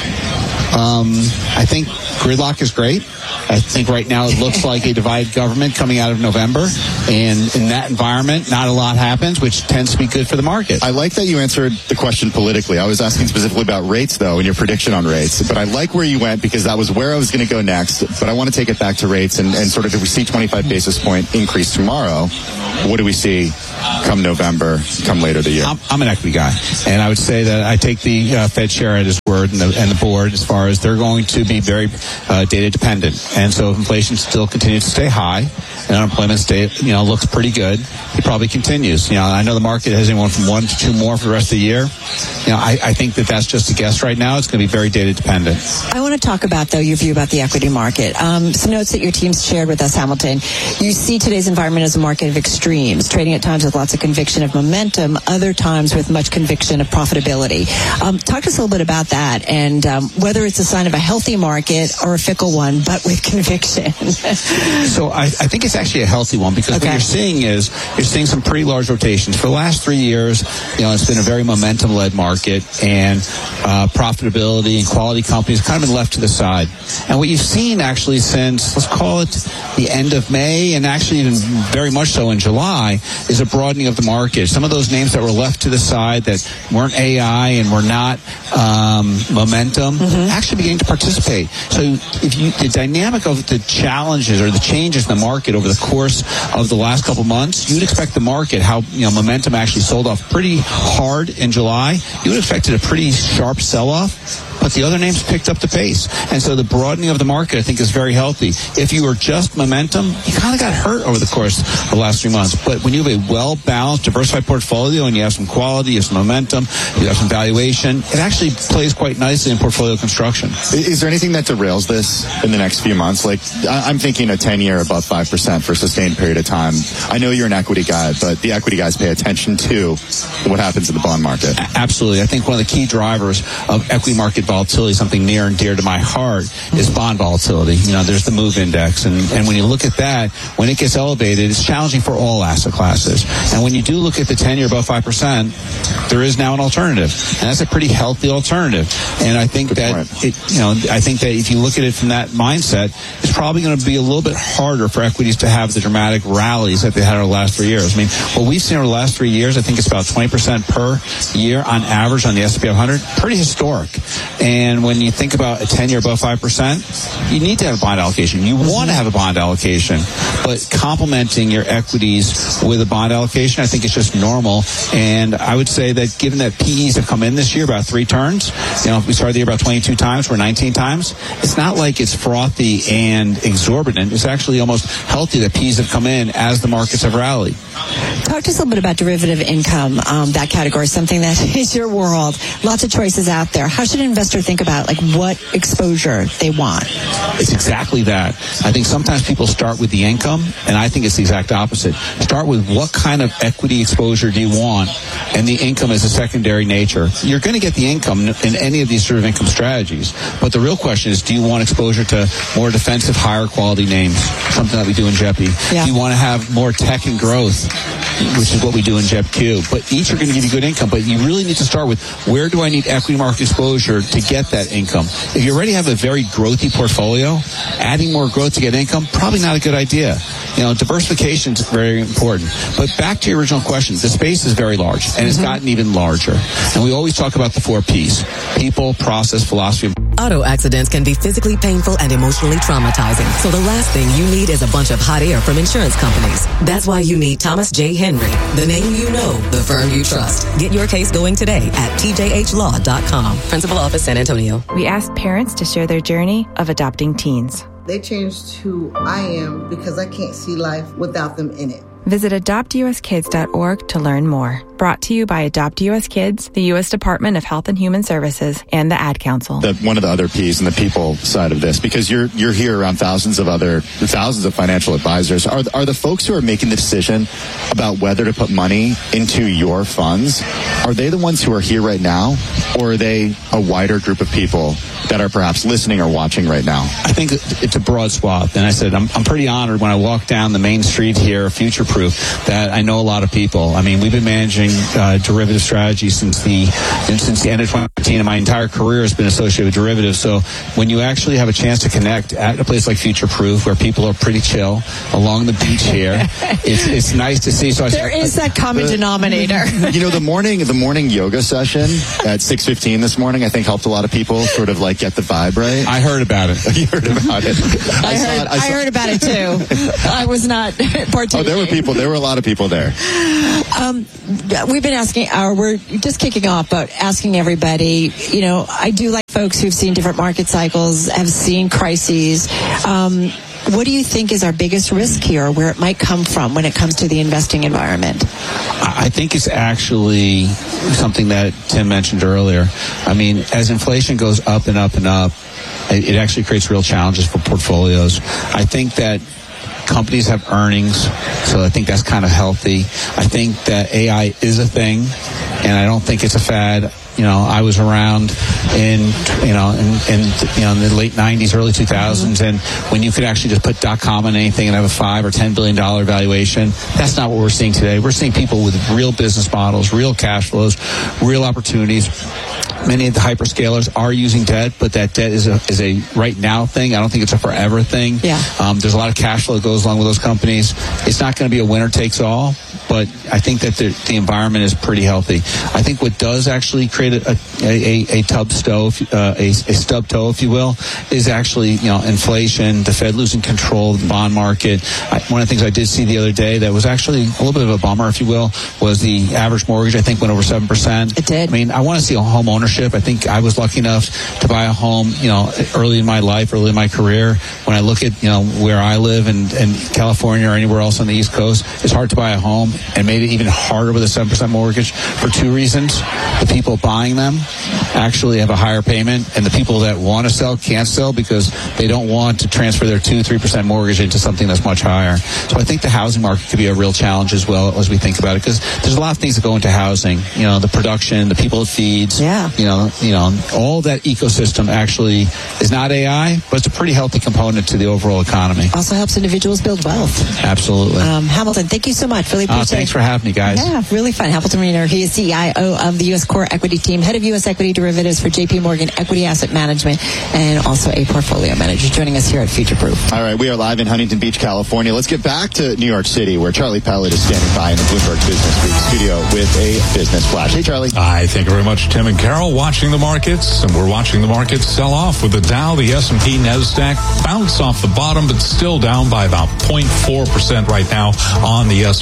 A: Um, I think gridlock is great. I think right now it looks like a divided government coming out of November. And in that environment, not a lot happens, which tends to be good for the market.
D: I like that you answered the question politically. I was asking specifically about rates, though, and your prediction on rates. But I like where you went because that was where I was going to go next. But I want to take it back to rates and, and sort of if we see twenty-five basis point increase tomorrow, what do we see come November, come later the year?
A: I'm, I'm an equity guy. And I would say that I take the uh, Fed chair at his word and the, and the board as far as they're going to be very uh, data dependent. And so if inflation still continues to stay high and unemployment stay, you know, looks pretty good, it probably continues. You know, I know the market has anyone from one to two more for the rest of the year. You know, I, I think that that's just a guess right now. It's going to be very data dependent.
J: I want to talk about, though, your view about the equity market. Um, some notes that your team's shared with us, Hamilton. You see today's environment as a market of extremes, trading at times with lots of conviction of momentum, other times with much conviction of profitability. Um, talk to us a little bit about that and um, whether it's a sign of a healthy market or a fickle one, but with conviction.
A: So I, I think it's actually a healthy one because okay. what you're seeing is you're seeing some pretty large rotations. For the last three years, you know, it's been a very momentum-led market, and uh, profitability and quality companies have kind of been left to the side. And what you've seen actually since, let's call it the end of May, and actually even very much so in July, is a broadening of the market. Some of those names that were left to the side that weren't A I and were not um, momentum mm-hmm. actually beginning to participate. So if you, the dynamic of the challenges or the changes in the market over the course of the last couple months, you'd expect the market, how, you know, momentum actually sold off pretty hard in July. You would expect it a pretty sharp sell-off. But the other names picked up the pace. And so the broadening of the market, I think, is very healthy. If you were just momentum, you kind of got hurt over the course of the last three months. But when you have a well-balanced, diversified portfolio and you have some quality, you have some momentum, you have some valuation, it actually plays quite nicely in portfolio construction.
D: Is there anything that derails this in the next few months? Like, I'm thinking a ten-year above five percent for a sustained period of time. I know you're an equity guy, but the equity guys pay attention to what happens in the bond market.
A: Absolutely. I think one of the key drivers of equity market volatility, something near and dear to my heart, is bond volatility. You know, there's the MOVE index, and, and when you look at that, when it gets elevated, it's challenging for all asset classes. And when you do look at the ten-year above five percent, there is now an alternative, and that's a pretty healthy alternative. And I think Good that point. it, you know, I think that if you look at it from that mindset, it's probably going to be a little bit harder for equities to have the dramatic rallies that they had over the last three years. I mean, what we've seen over the last three years, I think it's about twenty percent per year on average on the S and P five hundred, pretty historic. And when you think about a ten-year above five percent, you need to have a bond allocation. You want to have a bond allocation, but complementing your equities with a bond allocation, I think it's just normal. And I would say that given that P Es have come in this year about three turns, you know, if we started the year about twenty-two times, we're nineteen times. It's not like it's frothy and exorbitant. It's actually almost healthy that P Es have come in as the markets have rallied.
J: Talk to us a little bit about derivative income, um, that category, something that is your world. Lots of choices out there. How should investors investor think about, like what exposure they want?
A: It's exactly that. I think sometimes people start with the income, and I think it's the exact opposite. Start with what kind of equity exposure do you want, and the income is a secondary nature. You're going to get the income in any of these sort of income strategies, but the real question is, do you want exposure to more defensive, higher quality names, something that we do in J E P I?
J: Yeah.
A: Do you want to have more tech and growth, which is what we do in J E P Q? But each are going to give you good income, but you really need to start with, where do I need equity market exposure to get that income? If you already have a very growthy portfolio, adding more growth to get income, probably not a good idea. You know, diversification is very important. But back to your original question, the space is very large, and it's gotten even larger. And we always talk about the four Ps: people, process, philosophy.
E: Auto accidents can be physically painful and emotionally traumatizing. So the last thing you need is a bunch of hot air from insurance companies. That's why you need Thomas J. Henry, the name you know, the firm you trust. Get your case going today at T J H law dot com. Principal Office, San Antonio.
V: We asked parents to share their journey of adopting teens.
W: They changed who I am because I can't see life without them in it.
V: Visit adopt u s kids dot org to learn more. Brought to you by Adopt U S Kids, the U S Department of Health and Human Services, and the Ad Council.
D: The, one of the other P's and the people side of this, because you're you're here around thousands of other thousands of financial advisors. Are are the folks who are making the decision about whether to put money into your funds, are they the ones who are here right now, or are they a wider group of people that are perhaps listening or watching right now?
A: I think it's a broad swath. And I said, I'm, I'm pretty honored when I walk down the main street here, Future Proof, that I know a lot of people. I mean, we've been managing uh, derivative strategies since the since the end of twenty fifteen, and my entire career has been associated with derivatives. So when you actually have a chance to connect at a place like Future Proof, where people are pretty chill along the beach here, it's it's nice to see. So I
J: there is that common the, denominator.
D: You know, the morning the morning yoga session at six fifteen this morning, I think helped a lot of people sort of like get the vibe right.
A: I heard about it.
D: You heard about it.
J: I, I heard. It, I, I heard about it too. I was not partaking.
D: Oh, there were people. There were a lot of people there.
J: Um, we've been asking. Our, we're just kicking off, but asking everybody. You know, I do like folks who've seen different market cycles, have seen crises. Um, What do you think is our biggest risk here, where it might come from when it comes to the investing environment?
A: I think it's actually something that Tim mentioned earlier. I mean, as inflation goes up and up and up, it actually creates real challenges for portfolios. I think that companies have earnings, so I think that's kind of healthy. I think that A I is a thing, and I don't think it's a fad. You know, I was around in, you know, in, in, you know, in the late nineties, early two thousands, and when you could actually just put .com on anything and have a five or ten billion dollar valuation, that's not what we're seeing today. We're seeing people with real business models, real cash flows, real opportunities. Many of the hyperscalers are using debt, but that debt is a is a right now thing. I don't think it's a forever thing.
J: Yeah. Um,
A: there's a lot of cash flow that goes along with those companies. It's not going to be a winner takes all, but I think that the, the environment is pretty healthy. I think what does actually create a a, a, a tub stove, uh, a, a stub toe, if you will, is actually, you know, inflation, the Fed losing control of the bond market. I, one of the things I did see the other day that was actually a little bit of a bummer, if you will, was the average mortgage, I think, went over seven percent.
J: It did.
A: I mean, I want to see a home ownership. I think I was lucky enough to buy a home, you know, early in my life, early in my career. When I look at, you know, where I live in, in California or anywhere else on the East Coast, it's hard to buy a home, and made it even harder with a seven percent mortgage for two reasons. The people buying them actually have a higher payment, and the people that want to sell can't sell because they don't want to transfer their two, three percent mortgage into something that's much higher. So I think the housing market could be a real challenge as well as we think about it, because there's a lot of things that go into housing. You know, the production, the people it feeds.
J: Yeah.
A: You know, you know, all that ecosystem actually is not A I, but it's a pretty healthy component to the overall economy.
J: Also helps individuals build wealth.
A: Absolutely.
J: Um, Hamilton, thank you so much. Really appreciate it.
A: Uh, thanks for having me, guys.
J: Yeah, really fun. Hamilton Reno, he is C I O of the U S Core Equity Team, head of U S Equity Derivatives for J P Morgan Equity Asset Management, and also a portfolio manager, joining us here at Future Proof.
D: All right, we are live in Huntington Beach, California. Let's get back to New York City, where Charlie Pellet is standing by in the Bloomberg Business Week studio with a business flash. Hey, Charlie.
C: Hi, thank you very much, Tim and Carol. Watching the markets, and we're watching the markets sell off with the Dow, the S and P, NASDAQ bounce off the bottom, but still down by about zero point four percent right now on the S and P, with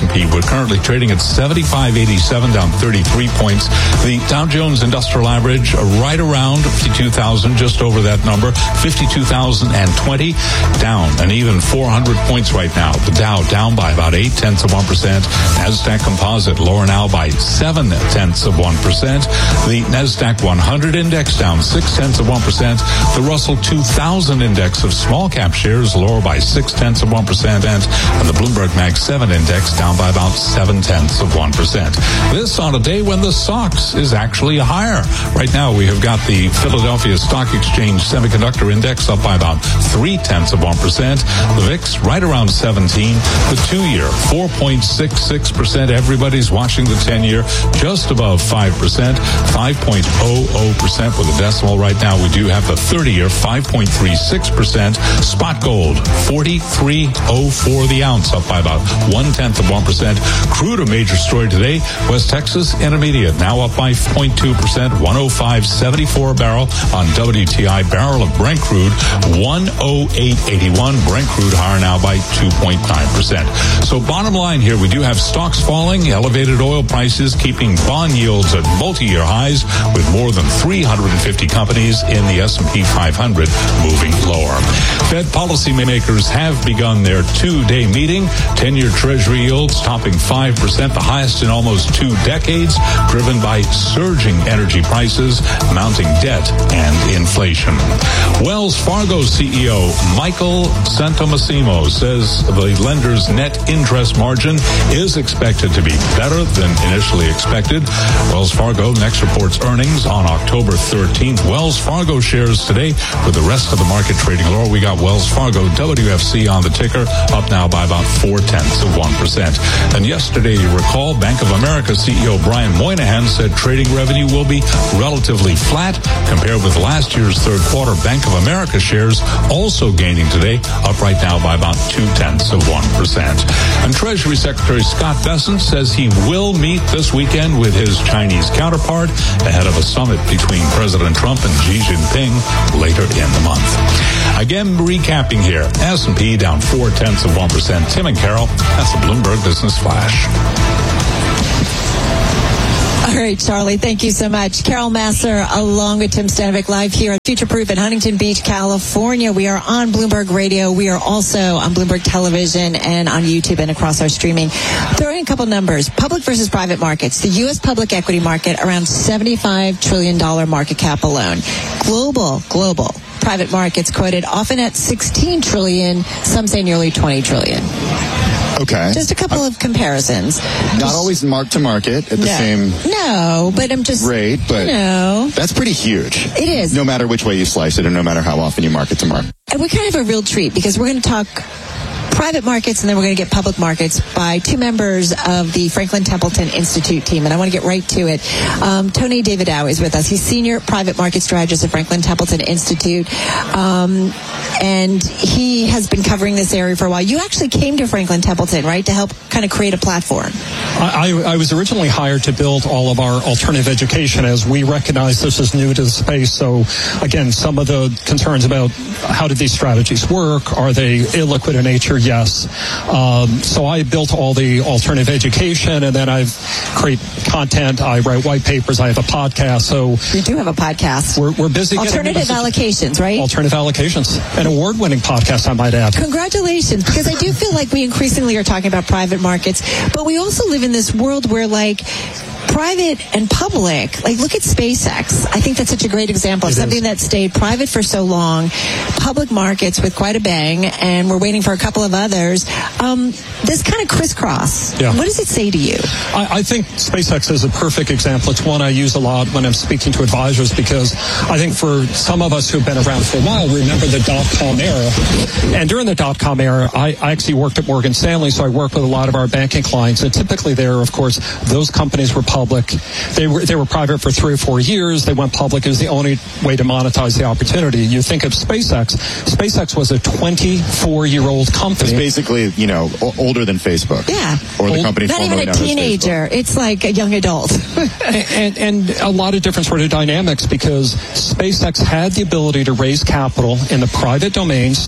C: currently trading at seventy-five eighty-seven, down thirty-three points. The Dow Jones Industrial Average uh, right around fifty-two thousand, just over that number, fifty-two thousand twenty, down an even four hundred points right now. The Dow down by about eight tenths of one percent. NASDAQ Composite lower now by seven tenths of one percent. The NASDAQ one hundred index down six tenths of one percent. The Russell two thousand index of small cap shares lower by six tenths of one percent. And, and the Bloomberg Mag seven index down by about seven tenths of one percent. This on a day when the S O X is actually higher. Right now we have got the Philadelphia Stock Exchange Semiconductor Index up by about three tenths of one percent. The V I X right around seventeen. The two-year four point six six percent. Everybody's watching the ten-year just above five percent. five point zero zero percent with a decimal right now. We do have the thirty-year five point three six percent. Spot gold forty-three oh four the ounce, up by about one tenth of one percent. Crude, a major story today. West Texas Intermediate now up by zero point two percent. one oh five seventy-four a barrel on W T I. Barrel of Brent crude one oh eight eighty-one. Brent crude higher now by two point nine percent. So bottom line here, we do have stocks falling, elevated oil prices keeping bond yields at multi-year highs, with more than three hundred fifty companies in the S and P five hundred moving lower. Fed policymakers have begun their two-day meeting. ten-year Treasury yields topping five percent, the highest in almost two decades, driven by surging energy prices, mounting debt, and inflation. Wells Fargo C E O Michael Santomassimo says the lender's net interest margin is expected to be better than initially expected. Wells Fargo next reports earnings on October thirteenth. Wells Fargo shares today, with the rest of the market trading lower. We got Wells Fargo W F C on the ticker, up now by about four tenths of one percent. And yesterday, you recall, Bank of America C E O Brian Moynihan said trading revenue will be relatively flat compared with last year's third quarter. Bank of America shares also gaining today, up right now by about two tenths of one percent. And Treasury Secretary Scott Bessent says he will meet this weekend with his Chinese counterpart ahead of a summit between President Trump and Xi Jinping later in the month. Again, recapping here, S and P down four tenths of one percent. Tim and Carol, that's the Bloomberg Business Flash.
J: All right, Charlie, thank you so much. Carol Massar along with Tim Stanovic live here at Future Proof in Huntington Beach, California. We are on Bloomberg Radio. We are also on Bloomberg Television and on YouTube and across our streaming. Throwing a couple numbers. Public versus private markets. The U S public equity market around seventy-five trillion dollars market cap alone. Global, global private markets quoted often at sixteen trillion dollars, some say nearly twenty trillion dollars.
D: Okay.
J: Just a couple of comparisons.
D: Not just, always mark to market at the
J: no,
D: same
J: no, but I'm just
D: rate, but
J: no.
D: That's pretty huge.
J: It is.
D: No matter which way you slice it and no matter how often you mark it to market.
J: And we kind of have a real treat because we're going to talk private markets, and then we're going to get public markets by two members of the Franklin Templeton Institute team. And I want to get right to it. Um, Tony Davidow is with us. He's Senior Private Market Strategist at Franklin Templeton Institute. Um, and he has been covering this area for a while. You actually came to Franklin Templeton, right, to help kind of create a platform.
B: I, I was originally hired to build all of our alternative education, as we recognize this is new to the space. So, again, some of the concerns about how did these strategies work, are they illiquid in nature? Yes. Um, so I built all the alternative education, and then I've create content. I write white papers. I have a podcast. So
J: we do have a podcast.
B: We're, we're busy.
J: Alternative allocations, right?
B: Alternative allocations. An award-winning podcast, I might add.
J: Congratulations, because I do feel like we increasingly are talking about private markets, but we also live in this world where, like, private and public, like look at SpaceX. I think that's such a great example of it something is. that stayed private for so long, public markets with quite a bang, and we're waiting for a couple of others. Um, this kind of crisscross, yeah. What does it say to you?
B: I, I think SpaceX is a perfect example. It's one I use a lot when I'm speaking to advisors, because I think for some of us who've been around for a while, remember the dot-com era. And during the dot-com era, I, I actually worked at Morgan Stanley, so I worked with a lot of our banking clients. And typically there, of course, those companies were public. They were they were private for three or four years. They went public. It was the only way to monetize the opportunity. You think of SpaceX. SpaceX was a twenty-four-year-old company.
D: It's basically, you know, o- older than Facebook.
J: Yeah.
D: Or the company
J: Not even a teenager. It's like a young adult.
B: and, and a lot of different sort of dynamics, because SpaceX had the ability to raise capital in the private domains,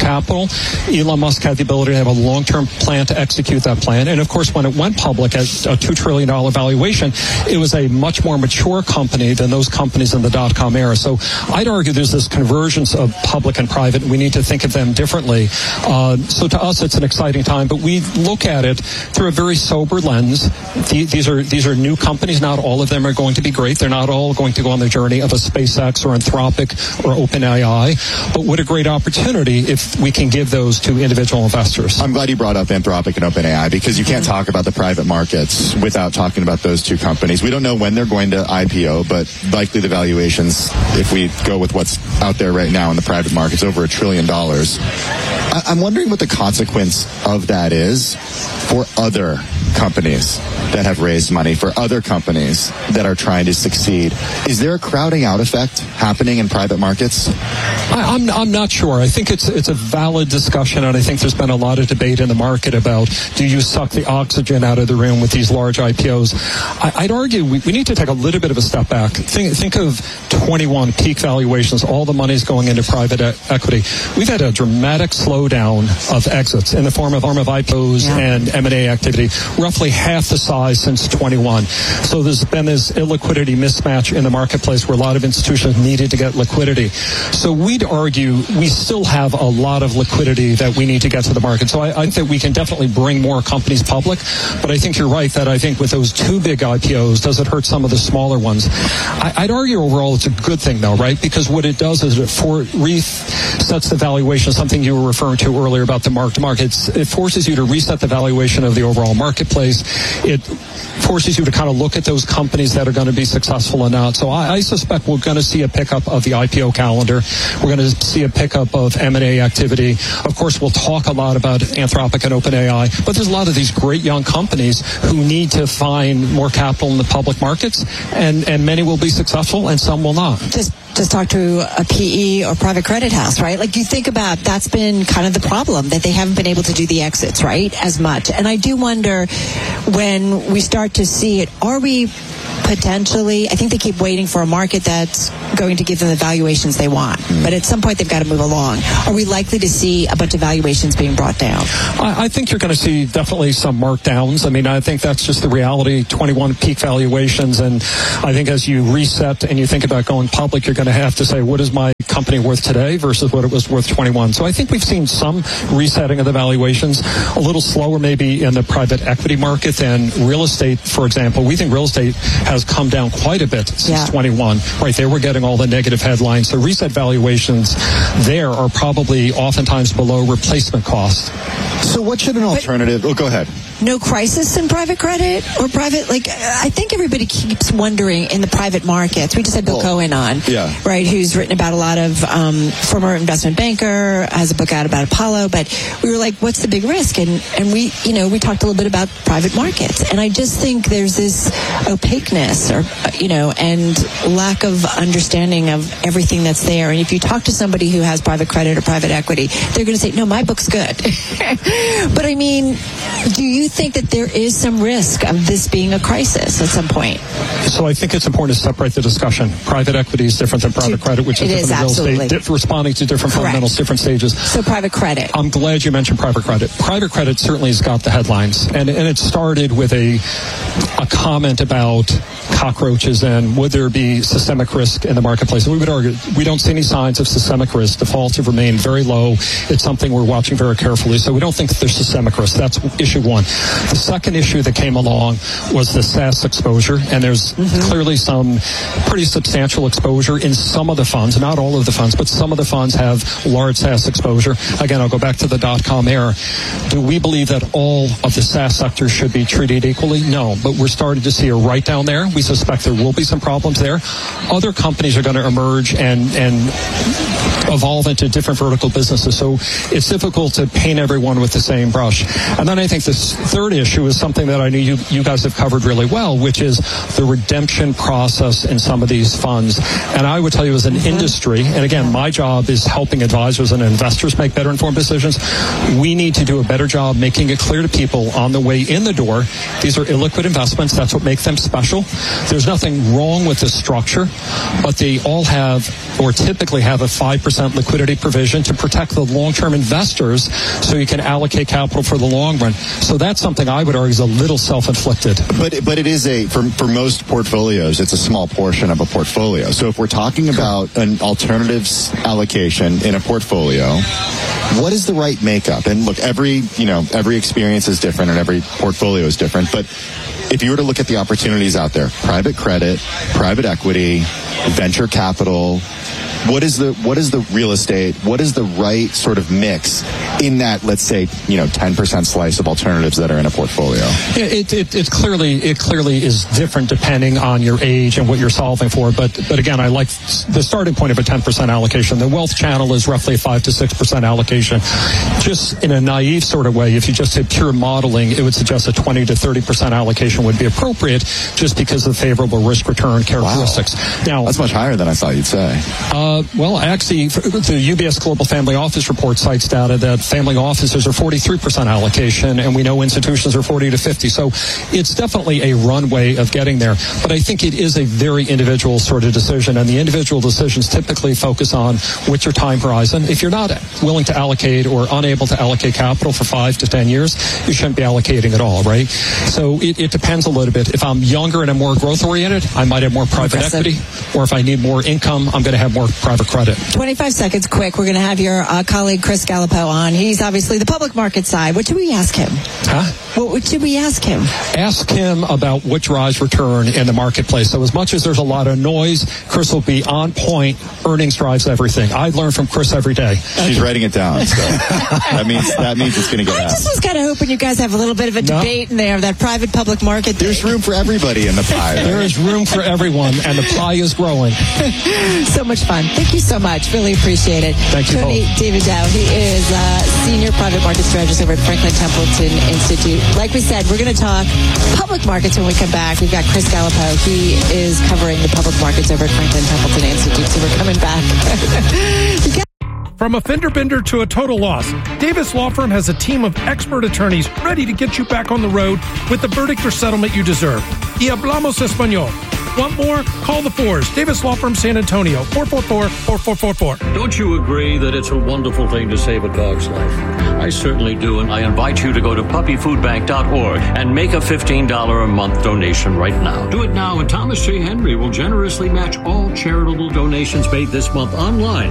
B: capital. Elon Musk had the ability to have a long-term plan to execute that plan. And of course, when it went public at a two trillion dollars valuation, it was a much more mature company than those companies in the dot-com era. So I'd argue there's this convergence of public and private, and we need to think of them differently. Uh, so to us, it's an exciting time, but we look at it through a very sober lens. The, these are these are new companies. Not all of them are going to be great. They're not all going to go on the journey of a SpaceX or Anthropic or OpenAI. But what a great opportunity if we can give those to individual investors.
D: I'm glad you brought up Anthropic and OpenAI, because you can't talk about the private markets without talking about those two companies. We don't know when they're going to I P O, but likely the valuations, if we go with what's out there right now in the private markets, over a trillion dollars. I- I'm wondering what the consequence of that is for other companies that have raised money, for other companies that are trying to succeed. Is there a crowding out effect happening in private markets?
B: I, I'm, I'm not sure. I think it's it's a valid discussion, and I think there's been a lot of debate in the market about, do you suck the oxygen out of the room with these large I P Os? I, I'd argue we, we need to take a little bit of a step back. Think, think of twenty-one peak valuations, all the money's going into private e- equity. We've had a dramatic slowdown of exits in the form of arm of I P Os yeah. and M and A activity, roughly half the size since twenty-one. So there's been this illiquidity mismatch in the marketplace where a lot of institutions needed to get liquidity. So we'd argue we still have a lot of liquidity that we need to get to the market. So I, I think that we can definitely bring more companies public, but I think you're right that I think with those two big I P Os, does it hurt some of the smaller ones? I, I'd argue overall it's a good thing though, right? Because what it does is it for, resets the valuation, something you were referring to earlier about the mark to market. It's, it forces you to reset the valuation of the overall marketplace. It forces you to kind of look at those companies that are going to be successful or not. So I, I suspect we're going to see a pickup of the I P O calendar. We're going to see a pickup of M and A activity. Of course, we'll talk a lot about Anthropic and OpenAI, but there's a lot of these great young companies who need to find more capital in the public markets, and, and many will be successful and some will not.
J: Just just talk to a P E or private credit house, right? Like you think about, that's been kind of the problem, that they haven't been able to do the exits, right, as much. And I do wonder when we start to see it, are we potentially, I think they keep waiting for a market that's going to give them the valuations they want. But at some point, they've got to move along. Are we likely to see a bunch of valuations being brought down?
B: I, I think you're going to see definitely some markdowns. I mean, I think that's just the reality, twenty-one peak valuations. And I think as you reset and you think about going public, you're going to have to say, what is my company worth today versus what it was worth twenty-one? So I think we've seen some resetting of the valuations, a little slower maybe in the private equity market than real estate, for example. We think real estate has come down quite a bit since yeah. twenty-one. Right there, we're getting all the negative headlines. So reset valuations there are probably oftentimes below replacement cost.
D: So what should an alternative... But, oh, go ahead.
J: No crisis in private credit or private... Like, I think everybody keeps wondering in the private markets. We just had Bill well, Cohen on,
D: yeah.
J: right, who's written about a lot of... Um, former investment banker, has a book out about Apollo, but we were like, what's the big risk? And, and we, you know, we talked a little bit about private markets. And I just think there's this opaqueness or, you know, and lack of understanding of everything that's there. And if you talk to somebody who has private credit or private equity, they're going to say, no, my book's good. But I mean, do you think that there is some risk of this being a crisis at some point?
B: So I think it's important to separate the discussion. Private equity is different than private credit, which is
J: it
B: different
J: is,
B: than real
J: absolutely.
B: estate, responding to different
J: Correct.
B: fundamentals, different stages.
J: So private credit.
B: I'm glad you mentioned private credit. Private credit certainly has got the headlines, and, and it started with a a comment about cockroaches and would there be systemic risk in the marketplace. And we would argue we don't see any signs of systemic risk. Defaults have remained very low. It's something we're watching very carefully. So we don't think that there's systemic risk. That's issue one. The second issue that came along was the SaaS exposure, and there's mm-hmm. clearly some pretty substantial exposure in some of the funds, not all of the funds, but some of the funds have large SaaS exposure. Again, I'll go back to the dot-com era. Do we believe that all of the SaaS sector should be treated equally? No, but we're starting to see a write-down there. We suspect there will be some problems there. Other companies are going to emerge and, and evolve into different vertical businesses. So it's difficult to paint everyone with the same brush. And then I think this third issue is something that I know you, you guys have covered really well, which is the redemption process in some of these funds. And I would tell you as an industry, and again, my job is helping advisors and investors make better informed decisions. We need to do a better job making it clear to people on the way in the door, these are illiquid investments. That's what makes them special. There's nothing wrong with the structure, but they all have, or typically have, a five percent liquidity provision to protect the long-term investors so you can allocate capital for the long run. So that's something I would argue is a little self-inflicted.
D: But but it is a, for, for most portfolios, it's a small portion of a portfolio. So if we're talking about an alternatives allocation in a portfolio, what is the right makeup? And look, every, you know, every experience is different and every portfolio is different, but if you were to look at the opportunities out there, private credit, private equity, venture capital, what is the what is the real estate? What is the right sort of mix in that, let's say, you know, ten percent slice of alternatives that are in a portfolio?
B: Yeah, it, it, it clearly it clearly is different depending on your age and what you're solving for. But but again, I like the starting point of a ten percent allocation. The wealth channel is roughly a five to six percent allocation. Just in a naive sort of way, if you just did pure modeling, it would suggest a twenty to thirty percent allocation would be appropriate, just because of the favorable risk return characteristics.
D: Wow.
B: Now
D: that's much higher than I thought you'd say.
B: Uh, well, actually, the U B S Global Family Office Report cites data that family offices are forty-three percent allocation, and we know institutions are forty to fifty. So it's definitely a runway of getting there. But I think it is a very individual sort of decision, and the individual decisions typically focus on what's your time horizon. If you're not willing to allocate or unable to allocate capital for five to ten years, you shouldn't be allocating at all, right? So it, it depends a little bit. If I'm younger and I'm more growth-oriented, I might have more private
J: Impressive.
B: equity, or if I need more income, I'm going to have more private credit.
J: twenty-five seconds quick. We're going to have your uh, colleague Chris Gallipo on. He's obviously the public market side. What should we ask him?
B: Huh?
J: What, what should we ask him?
B: Ask him about what drives return in the marketplace. So as much as there's a lot of noise, Chris will be on point. Earnings drives everything. I learn from Chris every day.
D: She's writing it down. So that means that means it's going to get
J: I
D: asked.
J: just was kind of hoping you guys have a little bit of a
B: No.
J: debate in there, that private public market.
D: There's
J: thing.
D: room for everybody in the pie. Right?
B: There is room for everyone, and the pie is growing.
J: So much fun. Thank you so much. Really appreciate it.
B: Thank you,
J: Tony
B: both.
J: David Dow. He is uh, Senior Private Market Strategist over at Franklin Templeton Institute. Like we said, we're going to talk public markets when we come back. We've got Chris Gallipo. He is covering the public markets over at Franklin Templeton Institute. So we're coming back. You got-
P: From a fender bender to a total loss, Davis Law Firm has a team of expert attorneys ready to get you back on the road with the verdict or settlement you deserve. Y hablamos español. Want more? Call the fours. Davis Law Firm San Antonio, four four four, four four four four.
F: Don't you agree that it's a wonderful thing to save a dog's life? I certainly do, and I invite you to go to puppy food bank dot org and make a fifteen dollars a month donation right now. Do it now, and Thomas J. Henry will generously match all charitable donations made this month online